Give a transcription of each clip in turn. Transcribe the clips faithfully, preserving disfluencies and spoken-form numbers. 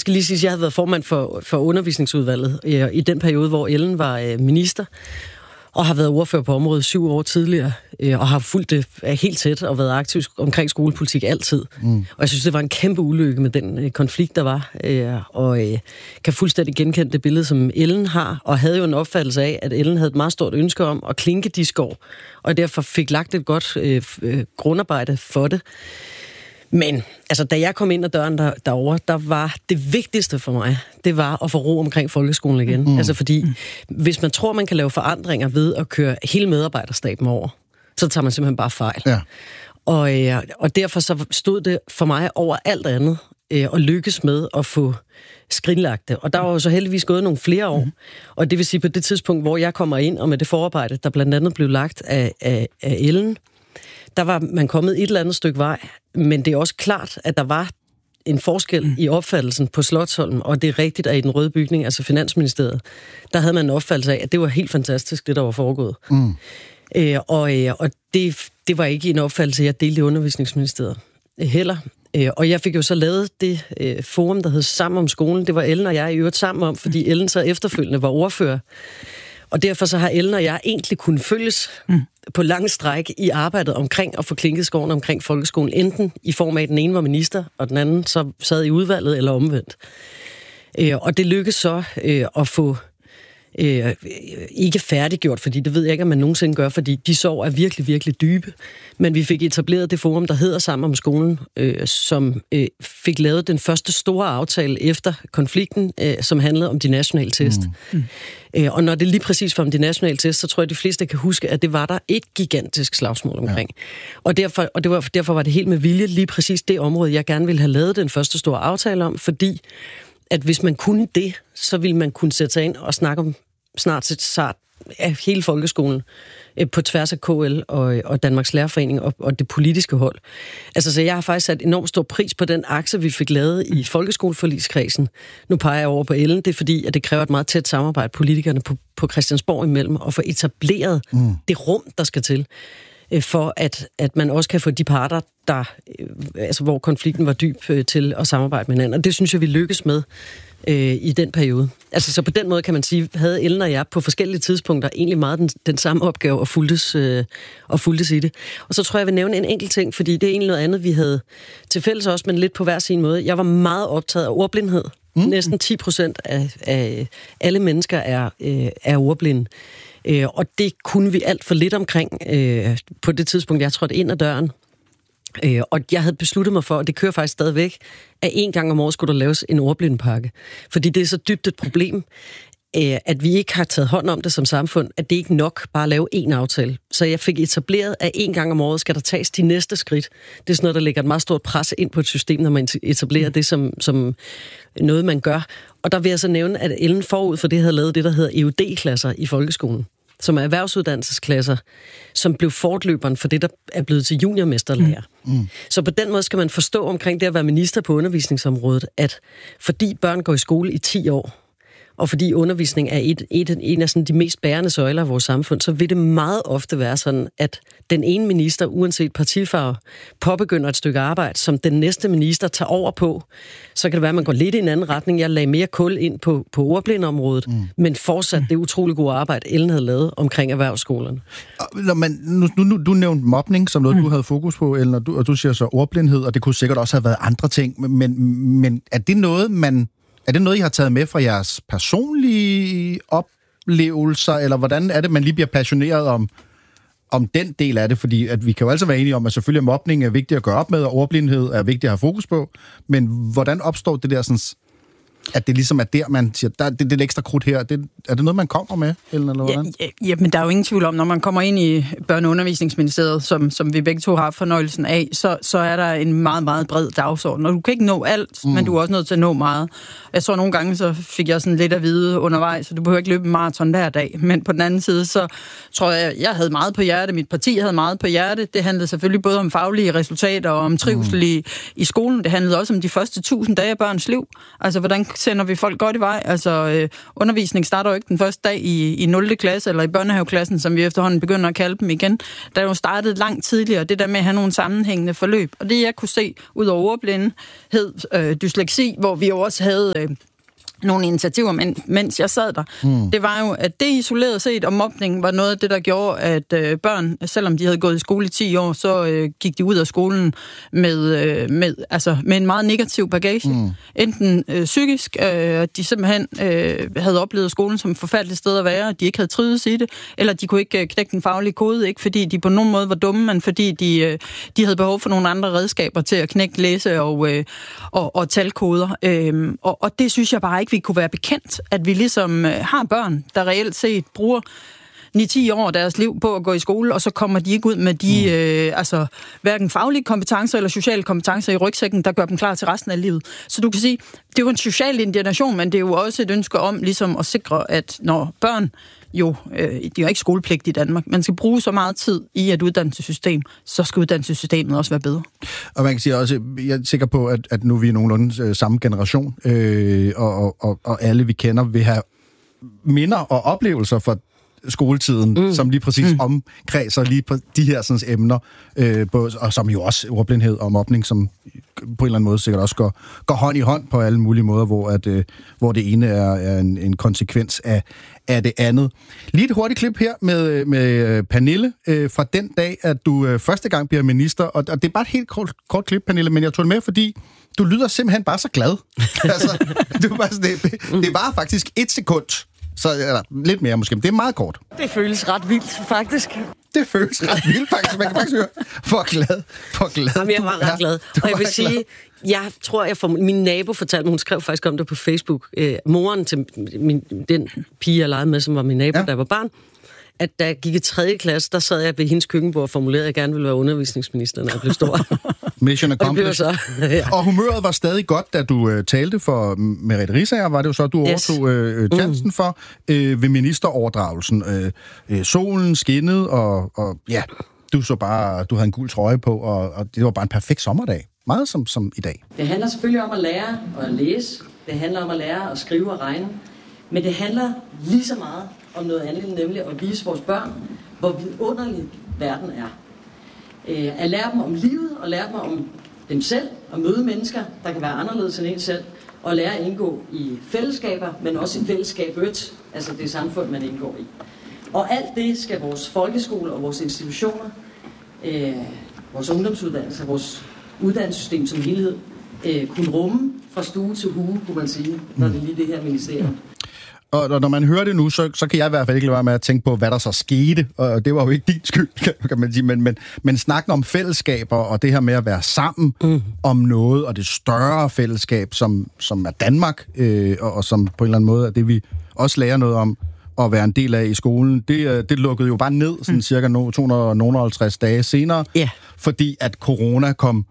skal lige sige, at jeg havde været formand for, for undervisningsudvalget øh, i den periode, hvor Ellen var øh, minister, og har været ordfører på området syv år tidligere, øh, og har fulgt det helt tæt og været aktiv omkring skolepolitik altid. Mm. Og jeg synes, det var en kæmpe ulykke med den øh, konflikt, der var, øh, og øh, kan fuldstændig genkende det billede, som Ellen har, og havde jo en opfattelse af, at Ellen havde et meget stort ønske om at klinke de skår, og derfor fik lagt et godt øh, øh, grundarbejde for det. Men altså, da jeg kom ind ad døren der, derovre, der var det vigtigste for mig, det var at få ro omkring folkeskolen igen. Mm. Altså fordi, mm. hvis man tror, man kan lave forandringer ved at køre hele medarbejderstaben over, så tager man simpelthen bare fejl. Ja. Og, øh, og derfor så stod det for mig over alt andet øh, at lykkes med at få skrinlagt det. Og der var jo så heldigvis gået nogle flere år. Mm. Og det vil sige, på det tidspunkt, hvor jeg kommer ind, og med det forarbejde, der blandt andet blev lagt af, af, af Ellen, der var man kommet et eller andet stykke vej, men det er også klart, at der var en forskel mm. i opfattelsen på Slotsholmen, og det er rigtigt, at i den røde bygning, altså Finansministeriet, der havde man en opfattelse af, at det var helt fantastisk, det der var foregået. Mm. Øh, og øh, og det, det var ikke en opfattelse, jeg delte i Undervisningsministeriet heller. Øh, og jeg fik jo så lavet det øh, forum, der hed Sammen om skolen. Det var Ellen og jeg i øvrigt sammen om, fordi Ellen så efterfølgende var ordfører. Og derfor så har Ellen og jeg egentlig kunnet følges mm. på lang stræk i arbejdet omkring at få klinket skoven omkring folkeskolen, enten i form af, at den ene var minister, og den anden så sad i udvalget eller omvendt. Øh, og det lykkedes så øh, at få øh, ikke færdiggjort, fordi det ved jeg ikke, om man nogensinde gør, fordi de sår er virkelig, virkelig dybe. Men vi fik etableret det forum, der hedder Sammen om skolen, øh, som øh, fik lavet den første store aftale efter konflikten, øh, som handlede om de nationale test. Mm. Mm. Øh, og når det lige præcis var om de nationale test, så tror jeg, de fleste kan huske, at det var der et gigantisk slagsmål omkring. Ja. Og, derfor, og det var, derfor var det helt med vilje lige præcis det område, jeg gerne ville have lavet den første store aftale om, fordi at hvis man kunne det, så ville man kunne sætte sig ind og snakke om snart set sart af hele folkeskolen øh, på tværs af K L og, og Danmarks Lærerforening og, og det politiske hold. Altså, så jeg har faktisk sat enormt stor pris på den akse, vi fik lavet i folkeskoleforligskredsen. Nu peger jeg over på Ellen, det er fordi, at det kræver et meget tæt samarbejde politikerne på, på Christiansborg imellem, og få etableret mm. det rum, der skal til, øh, for at, at man også kan få de parter, der, øh, altså, hvor konflikten var dyb, øh, til at samarbejde med hinanden. Og det synes jeg, vi lykkes med øh, i den periode. Altså, så på den måde kan man sige, havde Ellen og jeg på forskellige tidspunkter egentlig meget den, den samme opgave og fulgtes, øh, og fulgtes i det. Og så tror jeg, jeg vil nævne en enkelt ting, fordi det er egentlig noget andet, vi havde til fælles også, men lidt på hver sin måde. Jeg var meget optaget af ordblindhed. Mm. Næsten ti procent af, af alle mennesker er, øh, er ordblinde. Øh, og det kunne vi alt for lidt omkring øh, på det tidspunkt, jeg trådte ind ad døren. Øh, og jeg havde besluttet mig for, og det kører faktisk stadigvæk, at en gang om året skulle der laves en ordblindepakke. Fordi det er så dybt et problem, øh, at vi ikke har taget hånd om det som samfund, at det ikke nok bare at lave en aftale. Så jeg fik etableret, at en gang om året skal der tages de næste skridt. Det er sådan noget, der lægger et meget stort pres ind på et system, når man etablerer det som, som noget, man gør. Og der vil jeg så nævne, at Ellen forud for det havde lavet det, der hedder E U D-klasser i folkeskolen, som er erhvervsuddannelsesklasser, som blev fortløberen for det, der er blevet til juniormesterlærer. Mm. Mm. Så på den måde skal man forstå omkring det at være minister på undervisningsområdet, at fordi børn går i skole i ti år, og fordi undervisning er et, et, en af sådan de mest bærende søjler af vores samfund, så vil det meget ofte være sådan, at den ene minister, uanset partifarve, påbegynder et stykke arbejde, som den næste minister tager over på. Så kan det være, at man går lidt i en anden retning. Jeg lagde mere kul ind på, på ordblindeområdet, mm. men fortsat det utrolig gode arbejde, Ellen havde lavet omkring erhvervsskolerne. Men nu, nu, du nævnte mobning som noget, mm. du havde fokus på, Ellen, og du, og du siger så ordblindhed, og det kunne sikkert også have været andre ting, men, men er det noget, man... Er det noget, I har taget med fra jeres personlige oplevelser, eller hvordan er det, man lige bliver passioneret om, om den del af det? Fordi at vi kan jo altså være enige om, at selvfølgelig mobning er vigtigt at gøre op med, og ordblindhed er vigtigt at have fokus på, men hvordan opstår det der sådan, at det ligesom er der, man siger, der, det, det er ekstra krudt her. Det, er det noget, man kommer med? Eller, eller hvordan? Ja, ja, men der er jo ingen tvivl om, når man kommer ind i Børne- og Undervisningsministeriet, som, som vi begge to har fornøjelsen af, så, så er der en meget, meget bred dagsorden. Og du kan ikke nå alt, mm. men du er også nødt til at nå meget. Jeg tror nogle gange, så fik jeg sådan lidt at vide undervejs, så du behøver ikke løbe en maraton hver dag. Men på den anden side, så tror jeg, jeg havde meget på hjerte, mit parti havde meget på hjerte. Det handlede selvfølgelig både om faglige resultater og om trivsel mm. i, i skolen. Det handlede også om de første tusind dage af børns liv. Altså, hvordan sender vi folk godt i vej. Altså, øh, undervisning starter jo ikke den første dag i, i nul klasse, eller i børnehaveklassen, som vi efterhånden begynder at kalde dem igen. Der er jo startet langt tidligere, det der med at have nogle sammenhængende forløb. Og det, jeg kunne se, ud over ordblindhed, øh, dysleksi, hvor vi jo også havde... Øh, nogle initiativer, men, mens jeg sad der, mm. det var jo, at det isoleret set, og mobning var noget af det, der gjorde, at øh, børn, selvom de havde gået i skole i ti år, så øh, gik de ud af skolen med, øh, med, altså, med en meget negativ bagage. Mm. Enten øh, psykisk, øh, at de simpelthen øh, havde oplevet skolen som et forfærdeligt sted at være, at de ikke havde trives i det, eller de kunne ikke øh, knække den faglige kode, ikke fordi de på nogen måde var dumme, men fordi de, øh, de havde behov for nogle andre redskaber til at knække læse- og, øh, og, og talkoder. Øh, og, og det synes jeg bare ikke, vi kunne være bekendt, at vi ligesom øh, har børn, der reelt set bruger ni til ti år af deres liv på at gå i skole, og så kommer de ikke ud med de, mm. øh, altså, hverken faglige kompetencer eller sociale kompetencer i rygsækken, der gør dem klar til resten af livet. Så du kan sige, det er jo en social indignation, men det er jo også et ønske om ligesom at sikre, at når børn jo, øh, de er jo ikke skolepligt i Danmark, man skal bruge så meget tid i et uddannelsessystem, så skal uddannelsessystemet også være bedre. Og man kan sige også, jeg er sikker på, at, at nu vi er nogenlunde øh, samme generation, øh, og, og, og alle vi kender vil have minder og oplevelser for skoletiden, mm. som lige præcis mm. omkredser lige på de her sådan, emner, øh, og som jo også ordblindhed og mobning, som på en eller anden måde sikkert også går, går hånd i hånd på alle mulige måder, hvor, at, øh, hvor det ene er, er en, en konsekvens af, af det andet. Lige et hurtigt klip her med, med Pernille øh, fra den dag, at du øh, første gang bliver minister, og, og det er bare et helt kort, kort klip, Pernille, men jeg tog det med, fordi du lyder simpelthen bare så glad. altså, du bare, det, det var faktisk et sekund. Så, eller lidt mere måske, men det er meget kort. Det føles ret vildt, faktisk. Det føles ret vildt, faktisk. Man kan faktisk høre, hvor glad, hvor glad. Jamen, jeg var ret glad. Og jeg vil sige, glad. jeg tror, jeg får, min nabo fortalte mig, hun skrev faktisk om det på Facebook, øh, moren til min, den pige, jeg legede med, som var min nabo, ja. Da jeg var barn, at da jeg gik i tredje klasse, der sad jeg ved hendes køkkenbord og formulerede, at jeg gerne ville være undervisningsminister, når jeg blev stor. Mission accomplished. Og, så, ja. Og humøret var stadig godt, da du øh, talte for Merete Riisager, var det jo så, du yes. overtog øh, tjenesten mm. for øh, ved ministeroverdragelsen. Øh, øh, solen skinnede, og, og ja, du så bare, du havde en gul trøje på, og, og det var bare en perfekt sommerdag. Meget som, som i dag. Det handler selvfølgelig om at lære at læse. Det handler om at lære at skrive og regne. Men det handler lige så meget om noget andet, nemlig at vise vores børn, hvor vidunderlig verden er. Øh, at lære dem om livet, og lære dem om dem selv, og møde mennesker, der kan være anderledes end en selv, og lære at indgå i fællesskaber, men også i fællesskabet, altså det samfund, man indgår i. Og alt det skal vores folkeskole og vores institutioner, øh, vores ungdomsuddannelser, vores uddannelsessystem som helhed, øh, kunne rumme fra stue til hue, kunne man sige, når det er lige det her ministerium. Og når man hører det nu, så, så kan jeg i hvert fald ikke lade være med at tænke på, hvad der så skete. Og det var jo ikke din skyld, kan man sige. Men, men, men snakken om fællesskaber og det her med at være sammen mm. om noget, og det større fællesskab, som, som er Danmark, øh, og, og som på en eller anden måde er det, vi også lærer noget om at være en del af i skolen, det, det lukkede jo bare ned sådan mm. cirka to hundrede og halvtreds dage senere, yeah. fordi at corona kom,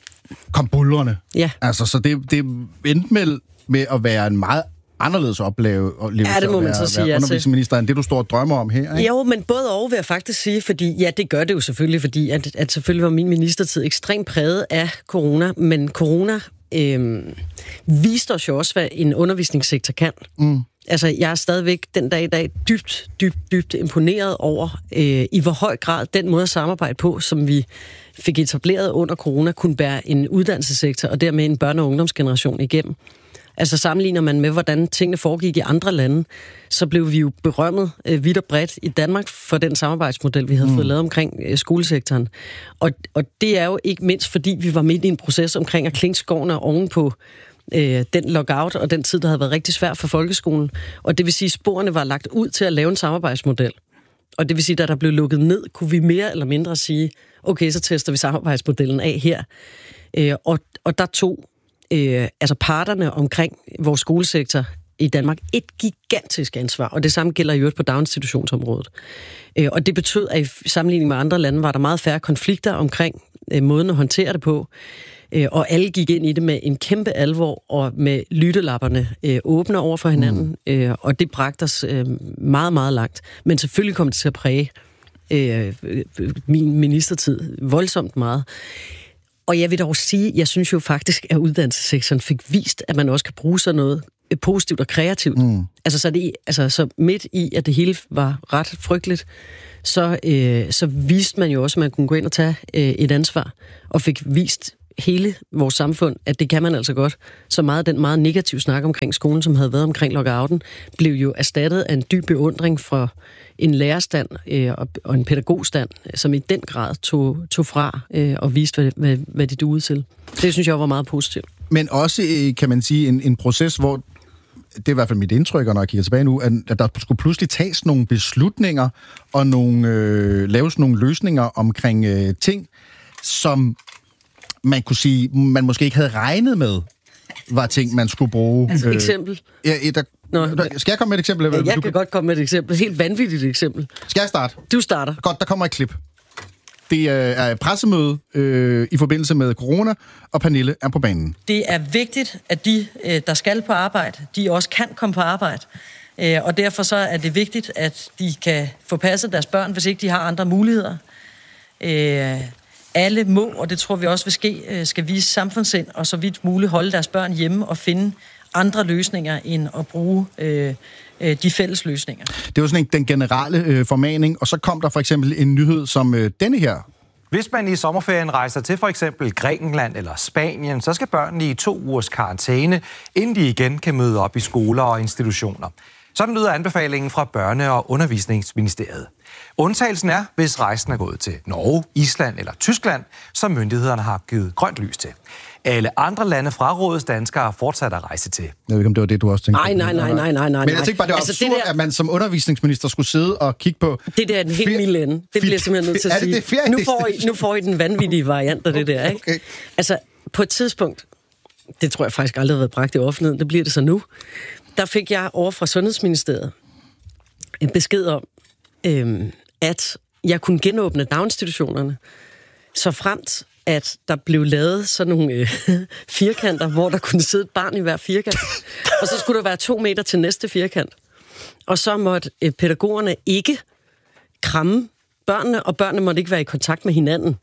kom buldrende. Yeah. Altså, så det, det endte med, med at være en meget anderledes opleve, oplevelse ja, det må at man være, så sige, være undervisningsminister, end det, du står og drømmer om her, ikke? Jo, men både og vil jeg faktisk sige, fordi ja, det gør det jo selvfølgelig, fordi at, at selvfølgelig var min ministertid ekstremt præget af corona, men corona øh, viste os jo også, hvad en undervisningssektor kan. Mm. Altså, jeg er stadigvæk den dag i dag dybt, dybt, dybt imponeret over, øh, i hvor høj grad den måde at samarbejde på, som vi fik etableret under corona, kunne bære en uddannelsessektor, og dermed en børne- og ungdomsgeneration igennem. Altså sammenligner man med, hvordan tingene foregik i andre lande, så blev vi jo berømmet øh, vidt og bredt i Danmark for den samarbejdsmodel, vi havde mm. fået lavet omkring øh, skolesektoren. Og, og det er jo ikke mindst, fordi vi var midt i en proces omkring at klinke skovene ovenpå øh, den lockout og den tid, der havde været rigtig svært for folkeskolen. Og det vil sige, at sporene var lagt ud til at lave en samarbejdsmodel. Og det vil sige, at da der blev lukket ned, kunne vi mere eller mindre sige, okay, så tester vi samarbejdsmodellen af her. Øh, og, og der tog Øh, altså parterne omkring vores skolesektor i Danmark et gigantisk ansvar, og det samme gælder jo på daginstitutionsområdet. Øh, og det betød, at i sammenligning med andre lande var der meget færre konflikter omkring øh, måden at håndtere det på, øh, og alle gik ind i det med en kæmpe alvor og med lyttelapperne øh, åbne over for hinanden, mm. øh, og det bragte os øh, meget, meget langt. Men selvfølgelig kom det til at præge øh, min ministertid voldsomt meget. Og jeg vil dog sige, jeg synes jo faktisk, at uddannelsessektoren fik vist, at man også kan bruge sådan noget positivt og kreativt. Mm. Altså, så, det, altså, så midt i, at det hele var ret frygteligt, så, øh, så viste man jo også, at man kunne gå ind og tage øh, et ansvar, og fik vist hele vores samfund, at det kan man altså godt. Så meget den meget negative snak omkring skolen, som havde været omkring lockouten, blev jo erstattet af en dyb beundring fra en lærerstand øh, og, og en pædagogstand, som i den grad tog, tog fra øh, og viste, hvad, hvad, hvad de duede til. Det synes jeg var meget positivt. Men også, kan man sige, en, en proces, hvor det er i hvert fald mit indtryk, når jeg kigger tilbage nu, at der skulle pludselig tages nogle beslutninger og nogle, øh, laves nogle løsninger omkring øh, ting, som man kunne sige, man måske ikke havde regnet med, var ting, man skulle bruge. Altså et øh, eksempel? Ja, der, Nå, der, skal jeg komme med et eksempel? Ja, jeg du kan, kan godt komme med et eksempel. Helt vanvittigt eksempel. Skal jeg starte? Du starter. Godt, der kommer et klip. Det er et pressemøde øh, i forbindelse med corona, og Pernille er på banen. Det er vigtigt, at de, der skal på arbejde, de også kan komme på arbejde. Og derfor så er det vigtigt, at de kan få passet deres børn, hvis ikke de har andre muligheder. Alle må, og det tror vi også vil ske, skal vise samfundssind og så vidt muligt holde deres børn hjemme og finde andre løsninger end at bruge øh, de fælles løsninger. Det var sådan en, den generelle øh, formaning, og så kom der for eksempel en nyhed som øh, denne her. Hvis man i sommerferien rejser til for eksempel Grækenland eller Spanien, så skal børnene i to ugers karantæne, inden de igen kan møde op i skoler og institutioner. Sådan lyder anbefalingen fra Børne- og Undervisningsministeriet. Undtagelsen er, hvis rejsen er gået til Norge, Island eller Tyskland, som myndighederne har givet grønt lys til. Alle andre lande frarådes danskere fortsat at rejse til. Jeg ved ikke, om det var det, du også tænkte. Nej, nej, nej, nej, nej, nej. Men jeg tænkte bare, det var altså, absurd, det der, at man som undervisningsminister skulle sidde og kigge på... Det der er den helt milde ende. Det bliver jeg simpelthen nødt til at sige. Det det nu, får I, nu får I den vanvittige variant af det der, ikke? Okay. Altså, på et tidspunkt, det tror jeg faktisk aldrig har været bragt i offentligheden, det bliver det så nu, der fik jeg over fra Sundhedsministeriet en besked om, øhm, at jeg kunne genåbne daginstitutionerne, så fremt at der blev lavet sådan nogle øh, firkanter, hvor der kunne sidde et barn i hver firkant. Og så skulle der være to meter til næste firkant. Og så måtte øh, pædagogerne ikke kramme børnene, og børnene måtte ikke være i kontakt med hinanden.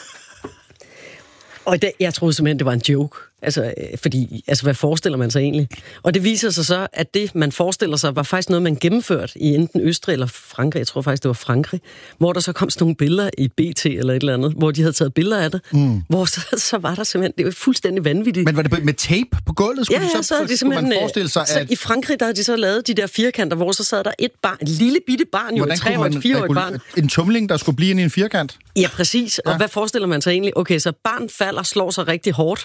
Og det, jeg troede simpelthen, det var en joke. Altså, fordi, altså, hvad forestiller man sig egentlig? Og det viser sig så, at det, man forestiller sig, var faktisk noget, man gennemførte i enten Østrig eller Frankrig. Jeg tror faktisk, det var Frankrig. Hvor der så kom sådan nogle billeder i B T eller et eller andet, hvor de havde taget billeder af det. Mm. Hvor så, så var der simpelthen, det var fuldstændig vanvittigt. Men var det med tape på gulvet? Skulle ja, ja, så, så, så skulle man forestille sig, så at... i Frankrig, der havde de så lavet de der firkanter, hvor så sad der et barn, et lille bitte barn, jo et tre-årigt, fire-årigt barn. En tumling, der skulle blive ind i en firkant? Ja, præcis. Og ja. Hvad forestiller man sig egentlig? Okay, så barn falder, slår sig rigtig hårdt.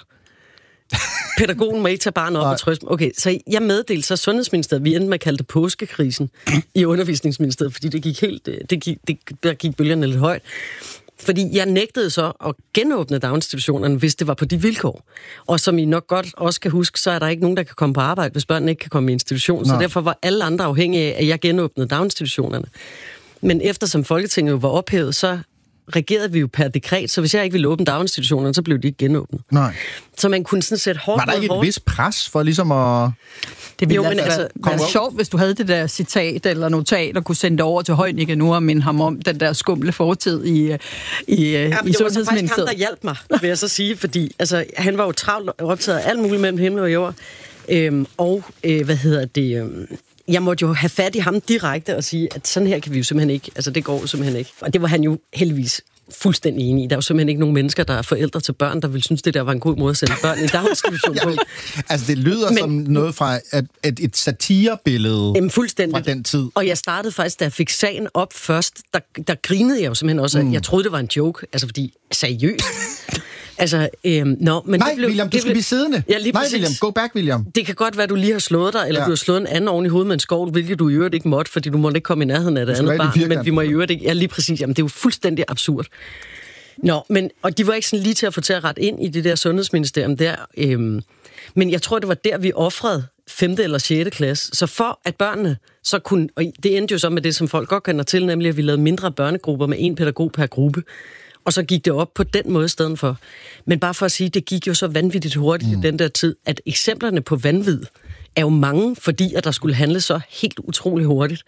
Pædagogen må ikke tage barnet op og trøste. Okay, så jeg meddelte så Sundhedsministeriet, vi endte med at kalde det påskekrisen i Undervisningsministeriet, fordi det gik helt, det gik, det, der gik bølgerne lidt højt. Fordi jeg nægtede så at genåbne daginstitutionerne, hvis det var på de vilkår. Og som I nok godt også kan huske, så er der ikke nogen, der kan komme på arbejde, hvis børnene ikke kan komme i institution. Så derfor var alle andre afhængige af, at jeg genåbnede daginstitutionerne. Men eftersom Folketinget jo var ophævet, så regerede vi jo per dekret, så hvis jeg ikke ville åbne daginstitutionerne, så blev de ikke genåbnet. Nej. Så man kunne sådan sætte hårdt. Var der ikke et vist pres for ligesom at... Det ville jo, men altså, være sjovt, hvis du havde det der citat eller notat, og kunne sende det over til Heunicke nu og minde ham om den der skumle fortid i, i, ja, i Sundhedsministeriet. Det var faktisk ham, der hjalp mig, vil jeg så sige, fordi altså, han var jo travlt optaget af alt muligt mellem himmel og jord. Øhm, og, øh, hvad hedder det... Øh, jeg måtte jo have fat i ham direkte og sige, at sådan her kan vi jo simpelthen ikke. Altså, det går jo simpelthen ikke. Og det var han jo heldigvis fuldstændig enig i. Der er jo simpelthen ikke nogen mennesker, der er forældre til børn, der vil synes, det der var en god måde at sende børn i daginstitution på. Altså, det lyder Men, som noget fra et, et, et satirebillede jamen, fra den tid. Og jeg startede faktisk, da jeg fik sagen op først, der, der grinede jeg jo simpelthen også. Mm. Jeg troede, det var en joke. Altså, fordi seriøst... Altså, øhm, no, men Nej, det blev, William, du det skal blev, blive siddende. Ja, lige Nej, præcis. William, go back, William. Det kan godt være, at du lige har slået dig, eller ja. Du har slået en anden oven i hovedet med en skovl, hvilket du i øvrigt ikke måtte, fordi du måtte ikke komme i nærheden af det andet barn, men vi må i øvrigt ikke... Ja, lige præcis. Jamen, det er jo fuldstændig absurd. Nå, men... Og de var ikke sådan lige til at få til at rette ind i det der sundhedsministerium der. Øhm, men jeg tror, det var der, vi offrede femte eller sjette klasse. Så for at børnene så kunne... Og det endte jo så med det, som folk godt kender til, nemlig at vi lavede mindre børnegrupper med en pædagog per gruppe. Og så gik det op på den måde i stedet for. Men bare for at sige, det gik jo så vanvittigt hurtigt mm. i den der tid, at eksemplerne på vanvid er jo mange, fordi at der skulle handle så helt utrolig hurtigt.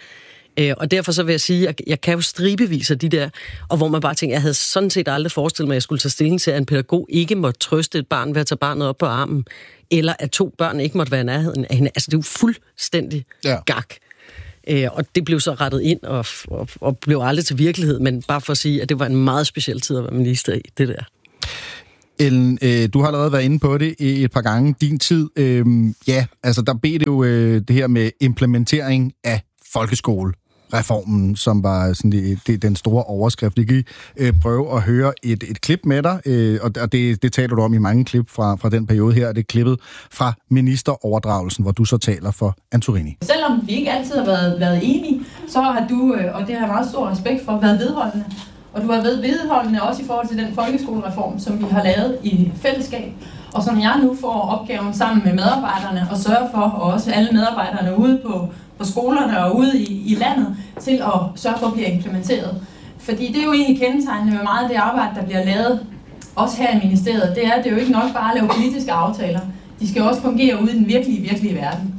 Øh, og derfor så vil jeg sige, at jeg, jeg kan jo stribevis af de der, og hvor man bare tænker, jeg havde sådan set aldrig forestillet mig, at jeg skulle tage stilling til, at en pædagog ikke måtte trøste et barn ved at tage barnet op på armen, eller at to børn ikke måtte være i nærheden af hende. Altså, det er jo fuldstændig ja. gak. Øh, og det blev så rettet ind, og, og, og blev aldrig til virkelighed, men bare for at sige, at det var en meget speciel tid at være minister i, det der. Ellen, øh, du har allerede været inde på det et par gange. Din tid, øh, ja, altså der blev det jo øh, det her med implementering af folkeskolereformen, som var sådan det, det, den store overskrift. Vi kan øh, prøve at høre et, et klip med dig, øh, og det, det taler du om i mange klip fra, fra den periode her. Det er klippet fra ministeroverdragelsen, hvor du så taler for Antorini. Selvom vi ikke altid har været, været enige, så har du, og det har jeg meget stor respekt for, været vedholdende. Og du har været vedholdende også i forhold til den folkeskolereform, som vi har lavet i fællesskab, og som jeg nu får opgaven sammen med medarbejderne at sørge for, og også alle medarbejderne ude på, på skolerne og ude i, i landet, til at sørge for at blive implementeret. Fordi det er jo egentlig kendetegnende med meget af det arbejde, der bliver lavet, også her i ministeriet. Det er, det er jo ikke nok bare at lave politiske aftaler. De skal også fungere ude i den virkelige, virkelige verden.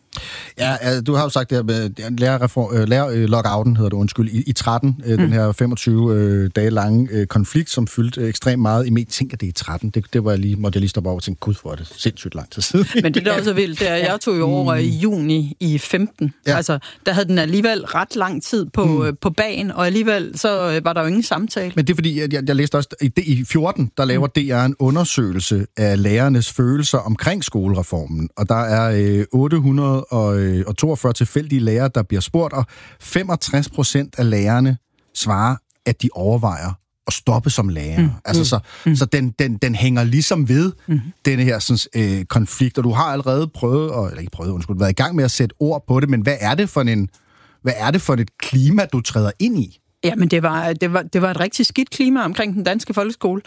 Ja, du har jo sagt det her med lærer-lockouten, hedder det undskyld, i, i tretten, mm. den her femogtyve øh, dage lange øh, konflikt, som fyldte øh, ekstremt meget i medier. Tænker det i tretten, det, det var jeg lige, måtte jeg lige stoppe over og tænke, gud, hvor er det sindssygt lang tid siden. Men det der også er vildt, det er, jeg tog jo over i juni i femten. Ja. Altså, der havde den alligevel ret lang tid på, mm. på bagen, og alligevel så var der jo ingen samtale. Men det er fordi, jeg, jeg læste også, i, i fjorten, der laver mm. D R en undersøgelse af lærernes følelser omkring skolereformen, og der er øh, otte hundrede og og toogfyrre tilfældige lærere, der bliver spurgt, og femogtres procent af lærerne svarer, at de overvejer at stoppe som lærer. Mm. Altså, så, mm. så den, den, den hænger ligesom ved mm. denne her sådan, øh, konflikt, og du har allerede prøvet, og, eller ikke prøvet, undskyld, været i gang med at sætte ord på det, men hvad er det for en, hvad er det for et klima, du træder ind i? Ja, men det var, det, var, det var et rigtig skidt klima omkring den danske folkeskole.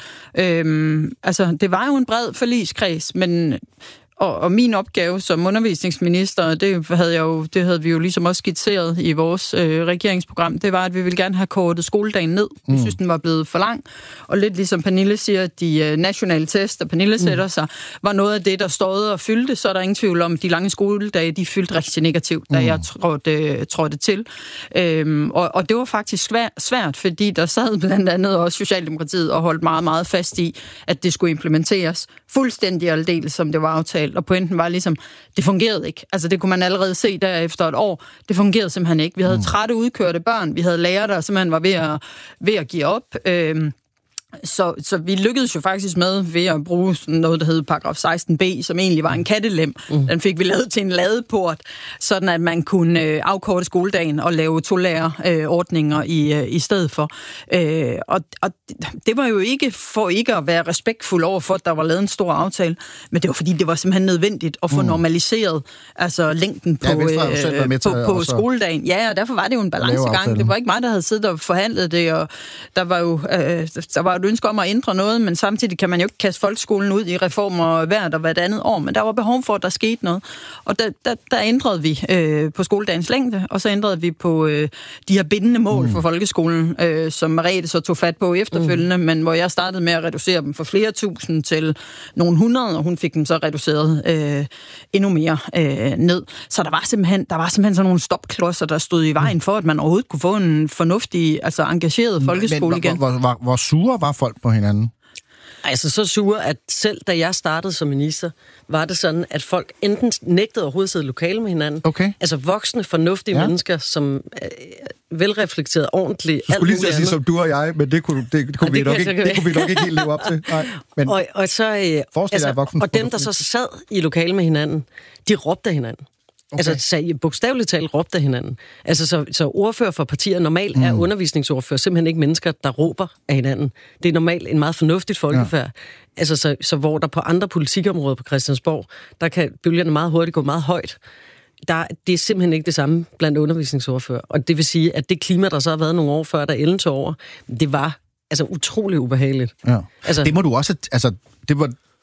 Øhm, altså, det var jo en bred forligskreds, men... Og, og min opgave som undervisningsminister, det havde, jeg jo, det havde vi jo ligesom også skitseret i vores øh, regeringsprogram, det var, at vi ville gerne have kortet skoledagen ned. Vi mm. synes, den var blevet for lang. Og lidt ligesom Pernille siger, de øh, nationale tester, Pernille sætter mm. sig, var noget af det, der stod og fyldte. Så er der ingen tvivl om, at de lange skoledage, de fyldte rigtig negativt, da mm. jeg trådte, trådte til. Øhm, og, og det var faktisk svært, svært, fordi der sad blandt andet også Socialdemokratiet og holdt meget, meget fast i, at det skulle implementeres fuldstændig aldeles, som det var aftalt. Og pointen var ligesom, det fungerede ikke. Altså det kunne man allerede se der efter et år. Det fungerede simpelthen ikke. Vi havde mm. trætte, udkørte børn. Vi havde lærere, der simpelthen var ved at, ved at give op. Øhm, Så, så vi lykkedes jo faktisk med ved at bruge noget, der hed paragraf seksten b, som egentlig var en kattelem. Mm. Den fik vi lavet til en ladeport, sådan at man kunne øh, afkorte skoledagen og lave tolærerordninger øh, i, øh, i stedet for. Øh, og, og det var jo ikke for ikke at være respektfuld over for, at der var lavet en stor aftale, men det var fordi, det var simpelthen nødvendigt at få mm. normaliseret altså længden på, ja, øh, på, på skoledagen. Ja, og derfor var det jo en balancegang. Det var ikke mig, der havde siddet og forhandlet det, og der var jo øh, der var et ønske om at ændre noget, men samtidig kan man jo ikke kaste folkeskolen ud i reformer hvert og hvert andet år, men der var behov for, at der skete noget. Og der, der, der ændrede vi øh, på skoledagens længde, og så ændrede vi på øh, de her bindende mål mm. for folkeskolen, øh, som Merete så tog fat på efterfølgende, mm. men hvor jeg startede med at reducere dem fra flere tusind til nogle hundrede, og hun fik dem så reduceret øh, endnu mere øh, ned. Så der var simpelthen, der var simpelthen sådan nogle stopklodser, der stod i vejen for, at man overhovedet kunne få en fornuftig, altså engageret folkeskole men, igen. Hvor, hvor, hvor, hvor sure var folk på hinanden? Altså så sure, at selv da jeg startede som minister, var det sådan, at folk enten nægtede overhovedet at sidde i lokale med hinanden. Okay. Altså voksne, fornuftige ja. mennesker, som er velreflekteret ordentligt. Du skulle lige til sige som du og jeg, men det kunne, det, det kunne, vi, nok ikke, det kunne vi nok ikke helt leve op til. Nej, men og, og, så, øh, altså, voksen, og dem, der så sad i lokale med hinanden, de råbte af hinanden. Okay. Altså bogstaveligt talt råbte af hinanden. Altså så, så ordfører for partier normalt mm. er undervisningsordfører simpelthen ikke mennesker, der råber af hinanden. Det er normalt en meget fornuftigt folkefærd. Ja. Altså så, så hvor der på andre politikområder på Christiansborg, der kan bølgerne meget hurtigt gå meget højt. Der, det er simpelthen ikke det samme blandt undervisningsordfører. Og det vil sige, at det klima, der så har været nogle år før, der Ellen tog over, det var altså utrolig ubehageligt. Ja. Altså, det må du også, altså det var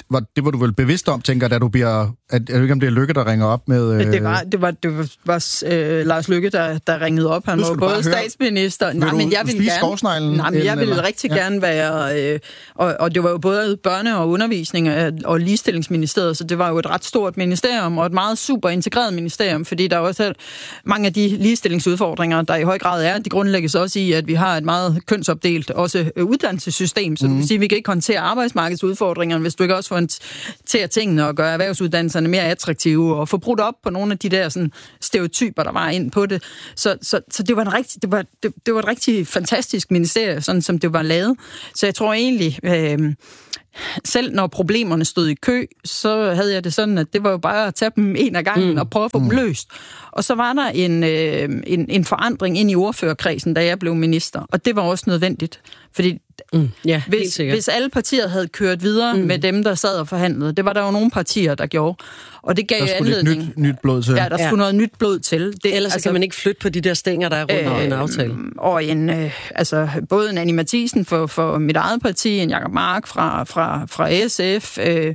var, det var du vel bevidst om, tænker, da du bliver... Er det ikke, om det er Lykke, der ringer op med... Øh... Det var, det var, det var, var øh, Lars Løkke, der, der ringede op. Han var både statsminister... Nej, men jeg ville gerne... Nej, men jeg ville eller? rigtig ja. gerne være... Øh, og, og det var jo både børne- og undervisning og ligestillingsministeriet, så det var jo et ret stort ministerium, og et meget super integreret ministerium, fordi der er også mange af de ligestillingsudfordringer, der i høj grad er, de grundlægges også i, at vi har et meget kønsopdelt også uddannelsessystem, så mm. det vil sige, at vi kan ikke håndtere arbejdsmarkedsudfordringerne, hvis du ikke også får håndtere tingene og gøre erhvervsuddannelserne mere attraktive og få brudt op på nogle af de der sådan, stereotyper, der var ind på det. Så, så, så det, var en rigtig, det, var, det, det var et rigtig fantastisk ministerie, sådan som det var lavet. Så jeg tror egentlig, øh, selv når problemerne stod i kø, så havde jeg det sådan, at det var jo bare at tage dem en af gangen mm. og prøve at få dem løst. Og så var der en, øh, en, en forandring ind i ordførerkredsen, da jeg blev minister, og det var også nødvendigt, fordi Mm, ja, hvis, hvis alle partier havde kørt videre mm. med dem, der sad og forhandlede, det var der jo nogle partier, der gjorde, og det gav der anledning. Nyt, nyt blod til. Ja, der ja. skulle noget nyt blod til. Det, Ellers altså, kan man ikke flytte på de der stænger, der er rundt om øh, en aftale. Og en, øh, altså, både en Annie Matthiesen for, for mit eget parti, en Jacob Mark fra, fra, fra S F, øh,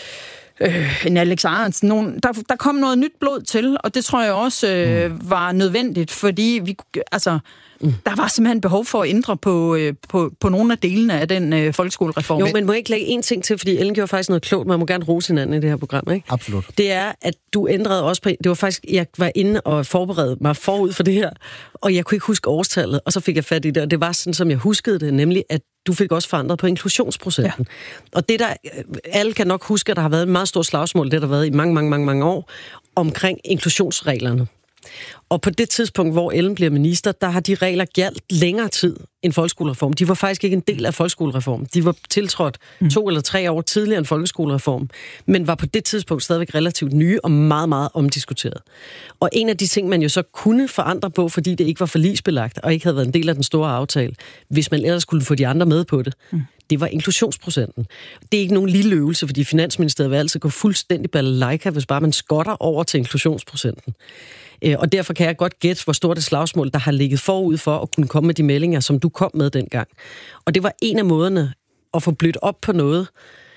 Øh, en Alex Ahrendtsen, nogen, der, der kom noget nyt blod til, og det tror jeg også øh, mm. var nødvendigt, fordi vi, altså, mm. der var simpelthen behov for at ændre på, øh, på, på nogle af delene af den øh, folkeskolereform. Jo, men må jeg ikke lægge en ting til, fordi Ellen gjorde faktisk noget klogt, man må gerne rose hinanden i det her program, ikke? Absolut. Det er, at du ændrede også på, det var faktisk, jeg var inde og forberedte mig forud for det her, og jeg kunne ikke huske årstallet, og så fik jeg fat i det, og det var sådan, som jeg huskede det, nemlig at du fik også forandret på inklusionsprocenten. Ja. Og det der, alle kan nok huske, at der har været et meget stort slagsmål, det der har været i mange, mange, mange, mange år, omkring inklusionsreglerne. Og på det tidspunkt, hvor Ellen bliver minister, der har de regler gjaldt længere tid end folkeskolereform. De var faktisk ikke en del af folkeskolereformen. De var tiltrådt mm. to eller tre år tidligere end folkeskolereform, men var på det tidspunkt stadigvæk relativt nye og meget, meget omdiskuteret. Og en af de ting, man jo så kunne forandre på, fordi det ikke var forligsbelagt og ikke havde været en del af den store aftale, hvis man ellers skulle få de andre med på det, mm. det var inklusionsprocenten. Det er ikke nogen lille øvelse, fordi Finansministeriet vil altid gå fuldstændig balalaika, hvis bare man skotter over til inklusionsprocenten. Og derfor kan jeg godt gætte, hvor stort et slagsmål, der har ligget forud for at kunne komme med de meldinger, som du kom med dengang. Og det var en af måderne at få blødt op på noget,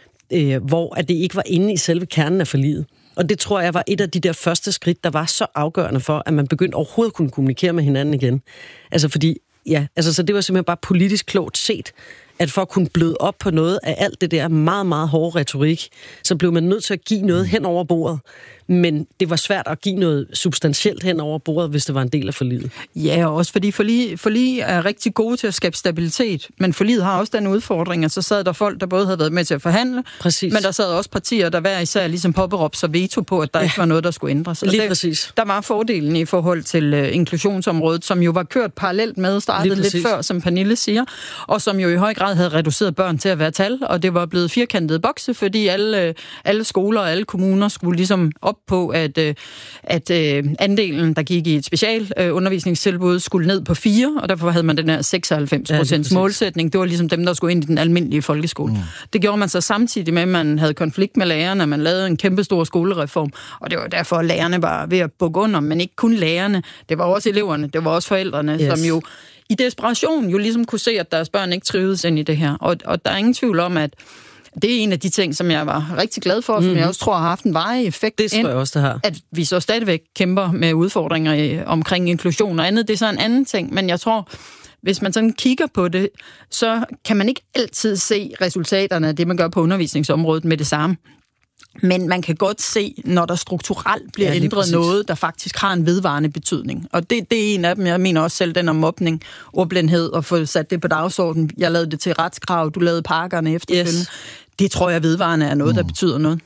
øh, hvor at det ikke var inde i selve kernen af forliget. Og det tror jeg var et af de der første skridt, der var så afgørende for, at man begyndte overhovedet at kunne kommunikere med hinanden igen. Altså fordi, ja, altså så det var simpelthen bare politisk klogt set, at for at kunne bløde op på noget af alt det der meget, meget hårde retorik, så blev man nødt til at give noget hen over bordet. Men det var svært at give noget substantielt hen over bordet, hvis det var en del af forliget. Ja, også fordi forlig, forlig er rigtig gode til at skabe stabilitet, men forliget har også den udfordring, at så sad der folk, der både havde været med til at forhandle, præcis. Men der sad også partier, der hver især ligesom påberåbte sig veto på, at der ja. ikke var noget, der skulle ændres. Lige det, præcis. Der var fordelen i forhold til uh, inklusionsområdet, som jo var kørt parallelt med, startet lidt før, som Pernille siger, og som jo i høj grad havde reduceret børn til at være tal, og det var blevet firkantede bokse, fordi alle, alle skoler og alle kommuner skulle ligesom op på, at, at andelen, der gik i et specialundervisningstilbud, skulle ned på fire, og derfor havde man den her seksoghalvfems procent ja, målsætning. Det var ligesom dem, der skulle ind i den almindelige folkeskole. Mm. Det gjorde man så samtidig med, at man havde konflikt med lærerne, man lavede en kæmpe stor skolereform, og det var derfor, at lærerne var ved at bukke under, men ikke kun lærerne, det var også eleverne, det var også forældrene, yes. som jo i desperation jo ligesom kunne se, at deres børn ikke trivedes ind i det her. Og, og der er ingen tvivl om, at det er en af de ting, som jeg var rigtig glad for, mm-hmm. som jeg også tror har haft en varig effekt. Det tror jeg også, det har. At vi så stadigvæk kæmper med udfordringer i, omkring inklusion og andet. Det er så en anden ting, men jeg tror, hvis man sådan kigger på det, så kan man ikke altid se resultaterne af det, man gør på undervisningsområdet med det samme. Men man kan godt se, når der strukturelt bliver ja, ændret præcis. noget, der faktisk har en vedvarende betydning. Og det, det er en af dem. Jeg mener også selv den om mobning, ordblindhed, og få sat det på dagsordenen. Jeg lavede det til retskrav, du lavede pakkerne efterfølgende. Yes. Det tror jeg vedvarende er noget, der mm. betyder noget.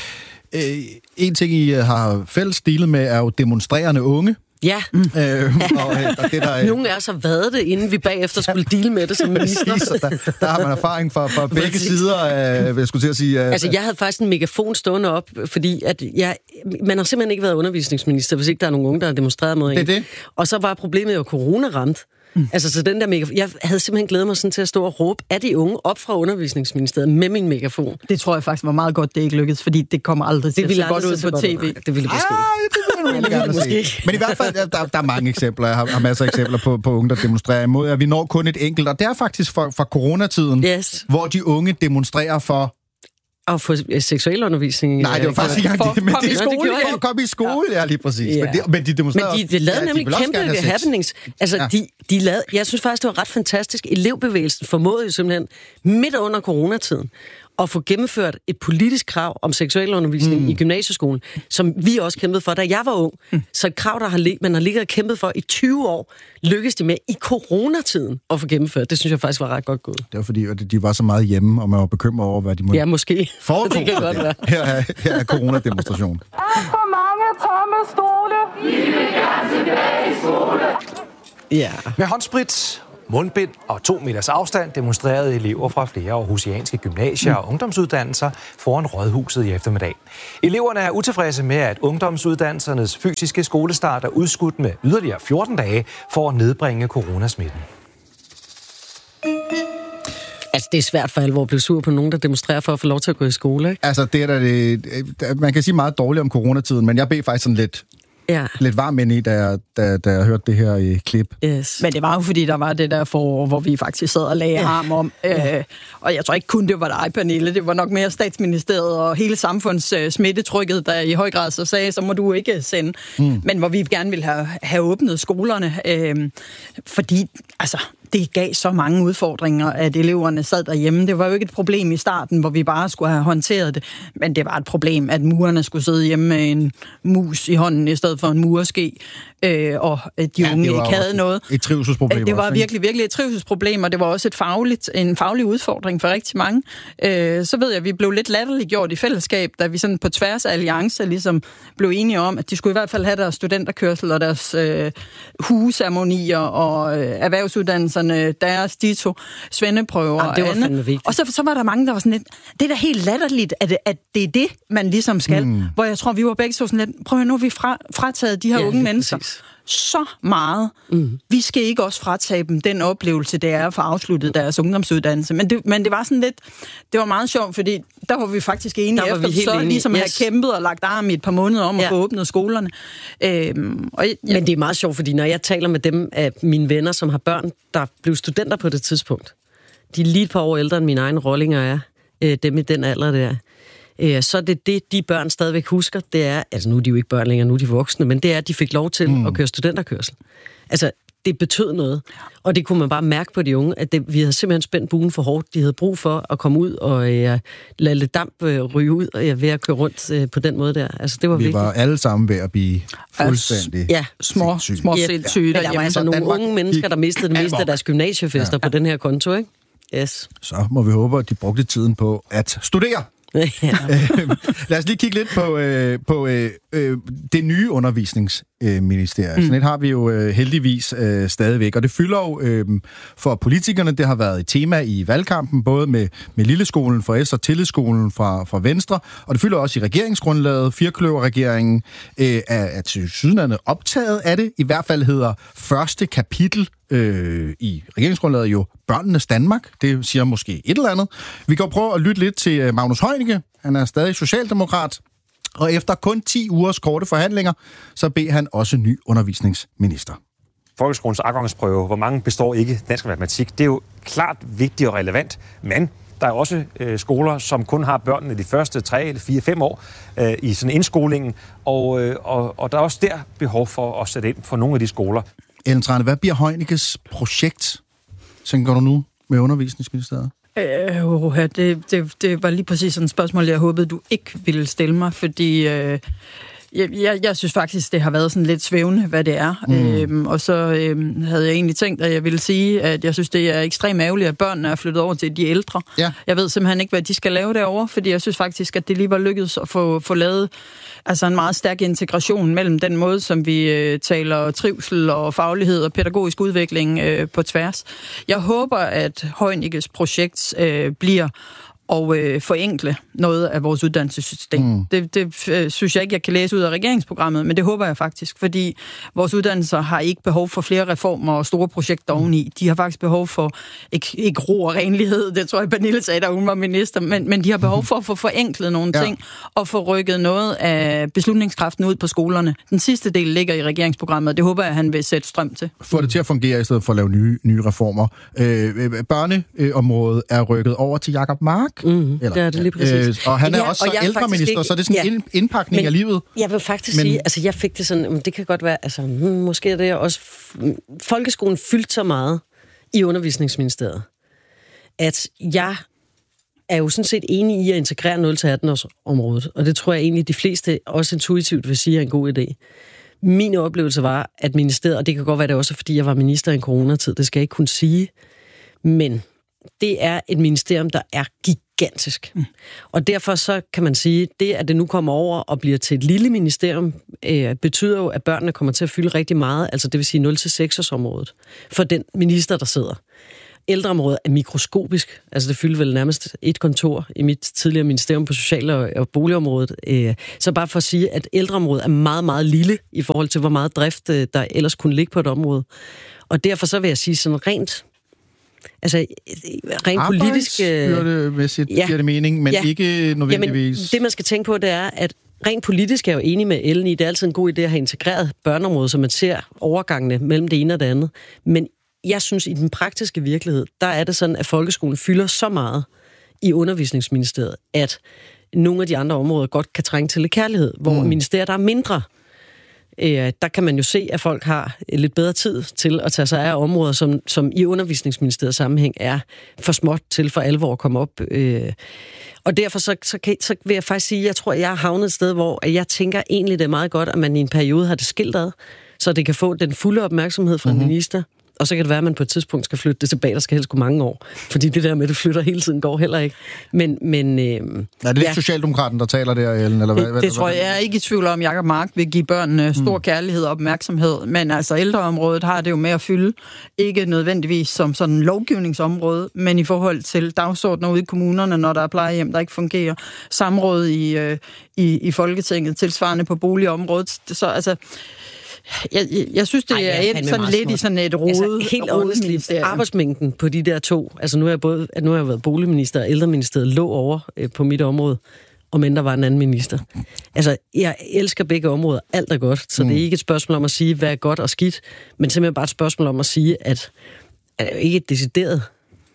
Øh, en ting, I har fælles dealet med, er jo demonstrerende unge. Ja. Mm. Øh, og, og det, der, Nogle af os har været det, inden vi bagefter skulle deale med det som minister. der, der har man erfaring fra, fra begge sider af, jeg skulle til at sige... Uh, altså, jeg havde faktisk en megafon stående op, fordi at jeg, man har simpelthen ikke været undervisningsminister, hvis ikke der er nogen unge, der har demonstreret mod en. Det er det. Og så var problemet jo corona ramt. Mm. Altså, så den der megafon... Jeg havde simpelthen glædet mig sådan til at stå og råbe af de unge op fra undervisningsministeriet med min megafon. Det tror jeg faktisk var meget godt, det ikke lykkedes, fordi det kommer aldrig til at se godt ud på tv. Det ville måske ah, det ville måske. Men i hvert fald, der, der er mange eksempler. Jeg har, har masser af eksempler på, på unge, der demonstrerer imod, at vi når kun et enkelt. Og det er faktisk fra, fra coronatiden, yes. hvor de unge demonstrerer for Og få seksualundervisning. Nej, det var faktisk ikke engang det, men kom i det, skole, for at komme i skole, ja, lige præcis. Ja. Men, det, men de demonstrerede... Men de, de lavede ja, nemlig de kæmpe happenings. Altså, ja. de, de lavede, jeg synes faktisk, det var ret fantastisk. Elevbevægelsen formåede jo simpelthen midt under coronatiden at få gennemført et politisk krav om seksualundervisning mm. i gymnasieskolen, som vi også kæmpede for, da jeg var ung. Mm. Så et krav, der har lig, man har ligget og kæmpet for i tyve år, lykkedes de med i coronatiden at få gennemført. Det synes jeg faktisk var ret godt gået. Det var fordi, at de var så meget hjemme, og man var bekymret over, hvad de måtte... Ja, måske. Foretog det kan godt være. Her er, her er coronademonstration. Alt for mange tomme stole. Vi vil gerne tilbage i skole. Ja. Med håndsprit, mundbind og to meters afstand demonstrerede elever fra flere aarhusianske gymnasier og ungdomsuddannelser foran Rådhuset i eftermiddag. Eleverne er utilfredse med, at ungdomsuddannelsernes fysiske skolestart er udskudt med yderligere fjorten dage for at nedbringe coronasmitten. Altså, det er svært for alvor at blive sur på nogen, der demonstrerer for at få lov til at gå i skole, ikke? Altså, det er da det... Man kan sige meget dårligt om coronatiden, men jeg blev faktisk sådan lidt... Ja. Lidt varm ind i, da jeg, da, da jeg hørte det her i klip. Yes. Men det var jo fordi, der var det der forår, hvor vi faktisk sad og lagde ja. arm om. Ja. Øh, og jeg tror ikke kun, det var dig, Pernille. Det var nok mere statsministeriet og hele samfunds øh, smittetrykket, der i høj grad så sagde, så må du ikke sende. Mm. Men hvor vi gerne ville have, have åbnet skolerne. Øh, fordi, altså... Det gav så mange udfordringer, at eleverne sad derhjemme. Det var jo ikke et problem i starten, hvor vi bare skulle have håndteret det, men det var et problem, at murerne skulle sidde hjemme med en mus i hånden i stedet for en murske, øh, og at de ja, unge ikke havde noget. Et trivselsproblem. Det var også, virkelig, virkelig et trivselsproblem, og det var også et fagligt, en faglig udfordring for rigtig mange. Øh, så ved jeg, at vi blev lidt latterliggjort i fællesskab, da vi sådan på tværs af alliancer ligesom blev enige om, at de skulle i hvert fald have deres studenterkørsel og deres øh, hugeceremonier og øh, erhvervsuddannelser, deres dito, svendeprøver ja, det var og andet. Og så, så var der mange, der var sådan lidt, det er da helt latterligt, at, at det er det, man ligesom skal. Mm. Hvor jeg tror, vi var begge så sådan lidt, prøv at nu har vi fra, frataget de her ja, unge mennesker præcis. så meget. Mm. Vi skal ikke også fratage dem den oplevelse, det er at få afsluttet deres ungdomsuddannelse. Men det, men det var sådan lidt, det var meget sjovt, fordi der var vi faktisk enige efter, vi så enige. ligesom yes. have kæmpet og lagt arm i et par måneder om ja. at få åbnet skolerne. Øhm, og jeg, men det er meget sjovt, fordi når jeg taler med dem af mine venner, som har børn, der blev studenter på det tidspunkt, de er lige et par år ældre end mine egne rollinger er, øh, dem i den alder der, øh, så er det det, de børn stadigvæk husker, det er, altså nu er de jo ikke børn længere, nu er de voksne, men det er, at de fik lov til mm. at køre studenterkørsel. Altså, det betød noget. Og det kunne man bare mærke på de unge, at det, vi havde simpelthen spændt buen for hårdt. De havde brug for at komme ud og øh, lade lidt damp øh, ryge ud og øh, ved at køre rundt øh, på den måde der. Altså, det var vi vigtigt. var alle sammen ved at blive fuldstændig ja, små, små ja, sindssyge. Ja, der var altså nogle Danmark, unge mennesker, der mistede det meste af deres gymnasiefester ja. på den her konto, ikke? Yes. Så må vi håbe, at de brugte tiden på at studere. Ja. Lad os lige kigge lidt på, øh, på øh, øh, det nye undervisningsministerium. Mm. Sådan et har vi jo øh, heldigvis øh, stadigvæk, og det fylder jo øh, for politikerne. Det har været et tema i valgkampen, både med, med Lilleskolen for S og Tillidsskolen fra, fra Venstre, og det fylder også i regeringsgrundlaget. Firkløverregeringen øh, er, er til sydlandet optaget af det. I hvert fald hedder første kapitel øh, i regeringsgrundlaget jo Børnenes Danmark. Det siger måske et eller andet. Vi kan jo prøve at lytte lidt til Magnus Heunicke. Han er stadig socialdemokrat. Og efter kun ti ugers korte forhandlinger, så beder han også ny undervisningsminister. Folkeskolens afgangsprøve, hvor mange består ikke dansk og matematik, det er jo klart vigtigt og relevant, men der er også øh, skoler, som kun har børnene de første tre, eller fire, fem år øh, i sådan indskolingen, og, øh, og, og der er også der behov for at sætte ind for nogle af de skoler. Ellen Trane, hvad bliver Heunickes projekt, tænker du nu med undervisningsministeriet? Øh, det, det, det var lige præcis sådan et spørgsmål, jeg håbede, du ikke ville stille mig, fordi øh, jeg, jeg, jeg synes faktisk, det har været sådan lidt svævende, hvad det er. Mm. Øhm, og så øhm, havde jeg egentlig tænkt, at jeg ville sige, at jeg synes, det er ekstremt ærgerligt, at børnene er flyttet over til de ældre. Ja. Jeg ved simpelthen ikke, hvad de skal lave derovre, fordi jeg synes faktisk, at det lige var lykkedes at få, få lavet altså en meget stærk integration mellem den måde, som vi øh, taler trivsel og faglighed og pædagogisk udvikling øh, på tværs. Jeg håber, at Heunickes projekt øh, bliver og øh, forenkle noget af vores uddannelsessystem. Mm. Det, det øh, synes jeg ikke, jeg kan læse ud af regeringsprogrammet, men det håber jeg faktisk, fordi vores uddannelser har ikke behov for flere reformer og store projekter oveni. De har faktisk behov for, ikke, ikke ro og renlighed, det tror jeg, Pernille sagde, da hun var minister, men, men de har behov for at få forenklet nogle ja. ting og få rykket noget af beslutningskraften ud på skolerne. Den sidste del ligger i regeringsprogrammet, og det håber jeg, han vil sætte strøm til. Få det til at fungere i stedet for at lave nye, nye reformer. Øh, børneområdet er rykket over til Jacob Mark. Mm, Eller, det er det lige præcis. Øh, og han er ja, også så ældreminister, ikke, så det er sådan en ja, indpakning men, af livet. Jeg vil faktisk men, sige, altså jeg fik det sådan, det kan godt være, altså hmm, måske er det også, folkeskolen fyldte så meget i undervisningsministeriet, at jeg er jo sådan set enig i at integrere nul til atten års området, og det tror jeg egentlig, de fleste også intuitivt vil sige er en god idé. Min oplevelse var, at ministeriet, og det kan godt være det også, fordi jeg var minister i en coronatid, det skal jeg ikke kunne sige, men det er et ministerium, der er gigantisk. Mm. Og derfor så kan man sige, det at det nu kommer over og bliver til et lille ministerium, øh, betyder jo, at børnene kommer til at fylde rigtig meget, altså det vil sige nul til seks års området, for den minister, der sidder. Ældreområdet er mikroskopisk, altså det fylder vel nærmest et kontor i mit tidligere ministerium på social- og boligområdet. Så bare for at sige, at ældreområdet er meget, meget lille i forhold til, hvor meget drift der ellers kunne ligge på et område. Og derfor så vil jeg sige sådan rent, altså rent politisk... Arbejdsbyrdemæssigt ja, giver det mening, men ja, ikke nødvendigvis... Jamen, det man skal tænke på, det er, at rent politisk er jeg jo enig med Ellen i, det er altid en god idé at have integreret børneområdet, så man ser overgangene mellem det ene og det andet. Men jeg synes, i den praktiske virkelighed, der er det sådan, at folkeskolen fylder så meget i undervisningsministeriet, at nogle af de andre områder godt kan trænge til lidt kærlighed, hvor mm. ministeriet der er mindre. Øh, der kan man jo se, at folk har lidt bedre tid til at tage sig af områder, som, som i undervisningsministeriets sammenhæng er for småt til for alvor at komme op. Øh, og derfor så, så, kan, så vil jeg faktisk sige, at jeg tror, at jeg har havnet et sted, hvor jeg tænker egentlig, det er meget godt, at man i en periode har det skilt ad, så det kan få den fulde opmærksomhed fra mm-hmm. en minister. Og så kan det være, at man på et tidspunkt skal flytte det tilbage, der skal helst gå mange år. Fordi det der med, at det flytter hele tiden, går heller ikke. Men, men, øh, er det ikke ja. Socialdemokraten, der taler der, Ellen? Eller hvad, det hvad, det tror jeg, jeg er ikke i tvivl om. Jacob Mark vil give børnene stor mm. kærlighed og opmærksomhed. Men altså ældreområdet har det jo med at fylde. Ikke nødvendigvis som sådan en lovgivningsområde, men i forhold til dagsordner ude i kommunerne, når der er plejehjem, der ikke fungerer. Samråd i, øh, i, i Folketinget, tilsvarende på boligområdet. Så altså... Jeg, jeg, jeg synes, det Ej, er et, sådan lidt smart. I sådan et rode... Altså, helt ordentligt, arbejdsmængden på de der to... Altså, nu har jeg, både, nu har jeg været boligminister, og ældreministeriet lå over øh, på mit område, og men der var en anden minister. Altså, jeg elsker begge områder. Alt er godt, så mm. det er ikke et spørgsmål om at sige, hvad er godt og skidt, men simpelthen bare et spørgsmål om at sige, at, at det er ikke et decideret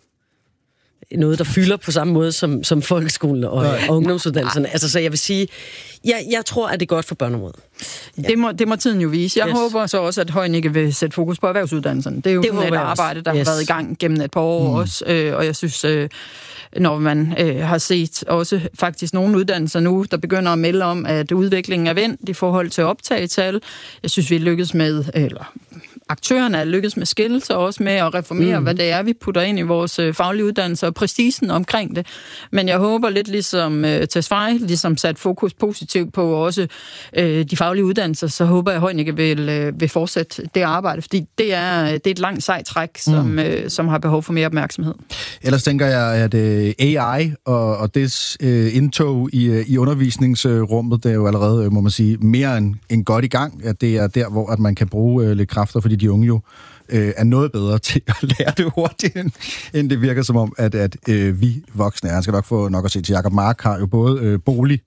noget, der fylder på samme måde som, som folkeskolen og, og ungdomsuddannelserne. Altså, så jeg vil sige, jeg, jeg tror, at det er godt for børneområdet. Ja. Det, må, det må tiden jo vise. Jeg yes. håber så også, at Højnikke vil sætte fokus på erhvervsuddannelserne. Det er jo det sådan et arbejde, der yes. har været i gang gennem et par år mm. også, øh, og jeg synes, øh, når man øh, har set også faktisk nogle uddannelser nu, der begynder at melde om, at udviklingen er vendt i forhold til optagetal. Jeg synes, vi er lykkedes med... Eller, aktørerne er lykkedes med skillelse og også med at reformere, mm. hvad det er, vi putter ind i vores øh, faglige uddannelser og præcisen omkring det. Men jeg håber lidt ligesom øh, Tesfaye, ligesom sat fokus positivt på også øh, de faglige uddannelser, så håber jeg, at Højnikke vil, øh, vil fortsætte det arbejde, fordi det er, det er et langt sejt træk, som, mm. øh, som har behov for mere opmærksomhed. Ellers tænker jeg, at øh, A I og, og dets øh, indtog i, øh, i undervisningsrummet, det er jo allerede, må man sige, mere end, end godt i gang. At det er der, hvor at man kan bruge øh, lidt kræfter, fordi de unge jo øh, er noget bedre til at lære det hurtigt, end, end det virker som om, at, at øh, vi voksne er. Han skal nok få nok at se til. Jacob Mark har jo både øh, bolig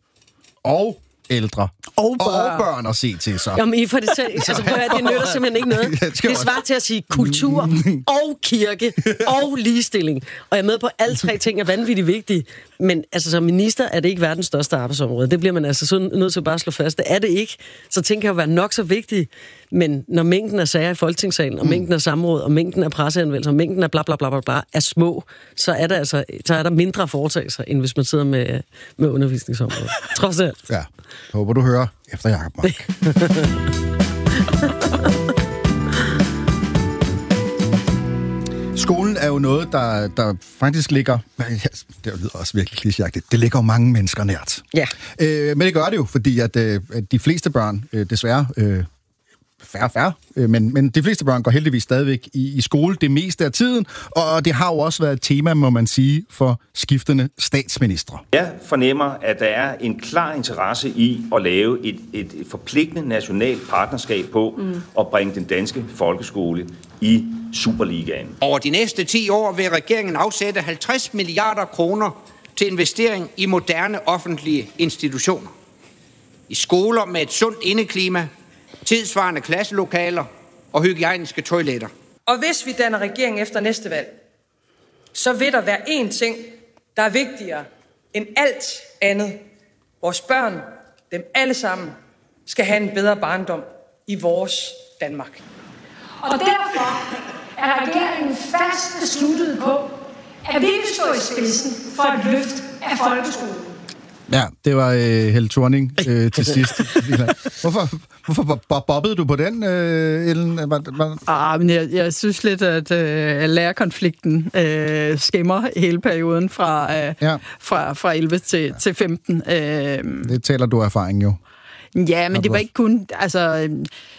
og ældre og børn, og børn at se til sig. Jamen, I får det til. Altså, prøv at, det nytter simpelthen ikke noget. Det svarer til at sige kultur og kirke og ligestilling. Og jeg er med på, at alle tre ting er vanvittigt vigtige. Men altså, som minister er det ikke verdens største arbejdsområde. Det bliver man altså så nødt til at bare slå fast. Det er det ikke. Så ting kan jo være nok så vigtige. Men når mængden af sager i Folketingssalen, og mængden af samråd, og mængden af presseanvendelser, og mængden af bla bla bla bla bla er små, så er der altså så er der mindre foretagelser, end hvis man sidder med, med undervisningsområdet. Trods alt. Ja. Jeg håber, du hører efter Jacob Mark. Skolen er jo noget, der, der faktisk ligger... Det lyder også virkelig klichéagtigt. Det ligger jo mange mennesker nært. Ja. Øh, men det gør det jo, fordi at, at de fleste børn, øh, desværre... Øh, Færre, færre, men, men de fleste børn går heldigvis stadigvæk i, i skole det meste af tiden, og det har jo også været et tema, må man sige, for skiftende statsministre. Jeg fornemmer, at der er en klar interesse i at lave et, et, et forpligtende nationalt partnerskab på mm. at bringe den danske folkeskole i Superligaen. Over de næste ti år vil regeringen afsætte halvtreds milliarder kroner til investering i moderne offentlige institutioner. I skoler med et sundt indeklima, tidsvarende klasselokaler og hygiejniske toiletter. Og hvis vi danner regering efter næste valg, så vil der være én ting, der er vigtigere end alt andet. Vores børn, dem alle sammen, skal have en bedre barndom i vores Danmark. Og derfor er regeringen fast besluttet på, at vi vil stå i spidsen for et løft af folkeskolen. Ja, det var øh, Helle Thorning øh, til sidst. Hvorfor, hvorfor bo- bobbede du på den, øh, Ellen? Var, var... Ah, men jeg, jeg synes lidt, at øh, lærerkonflikten øh, skimmer hele perioden fra, øh, ja. fra, fra elleve til, til femten. Øh, det taler du af erfaring jo. Ja, men det var ikke kun... Altså, øh,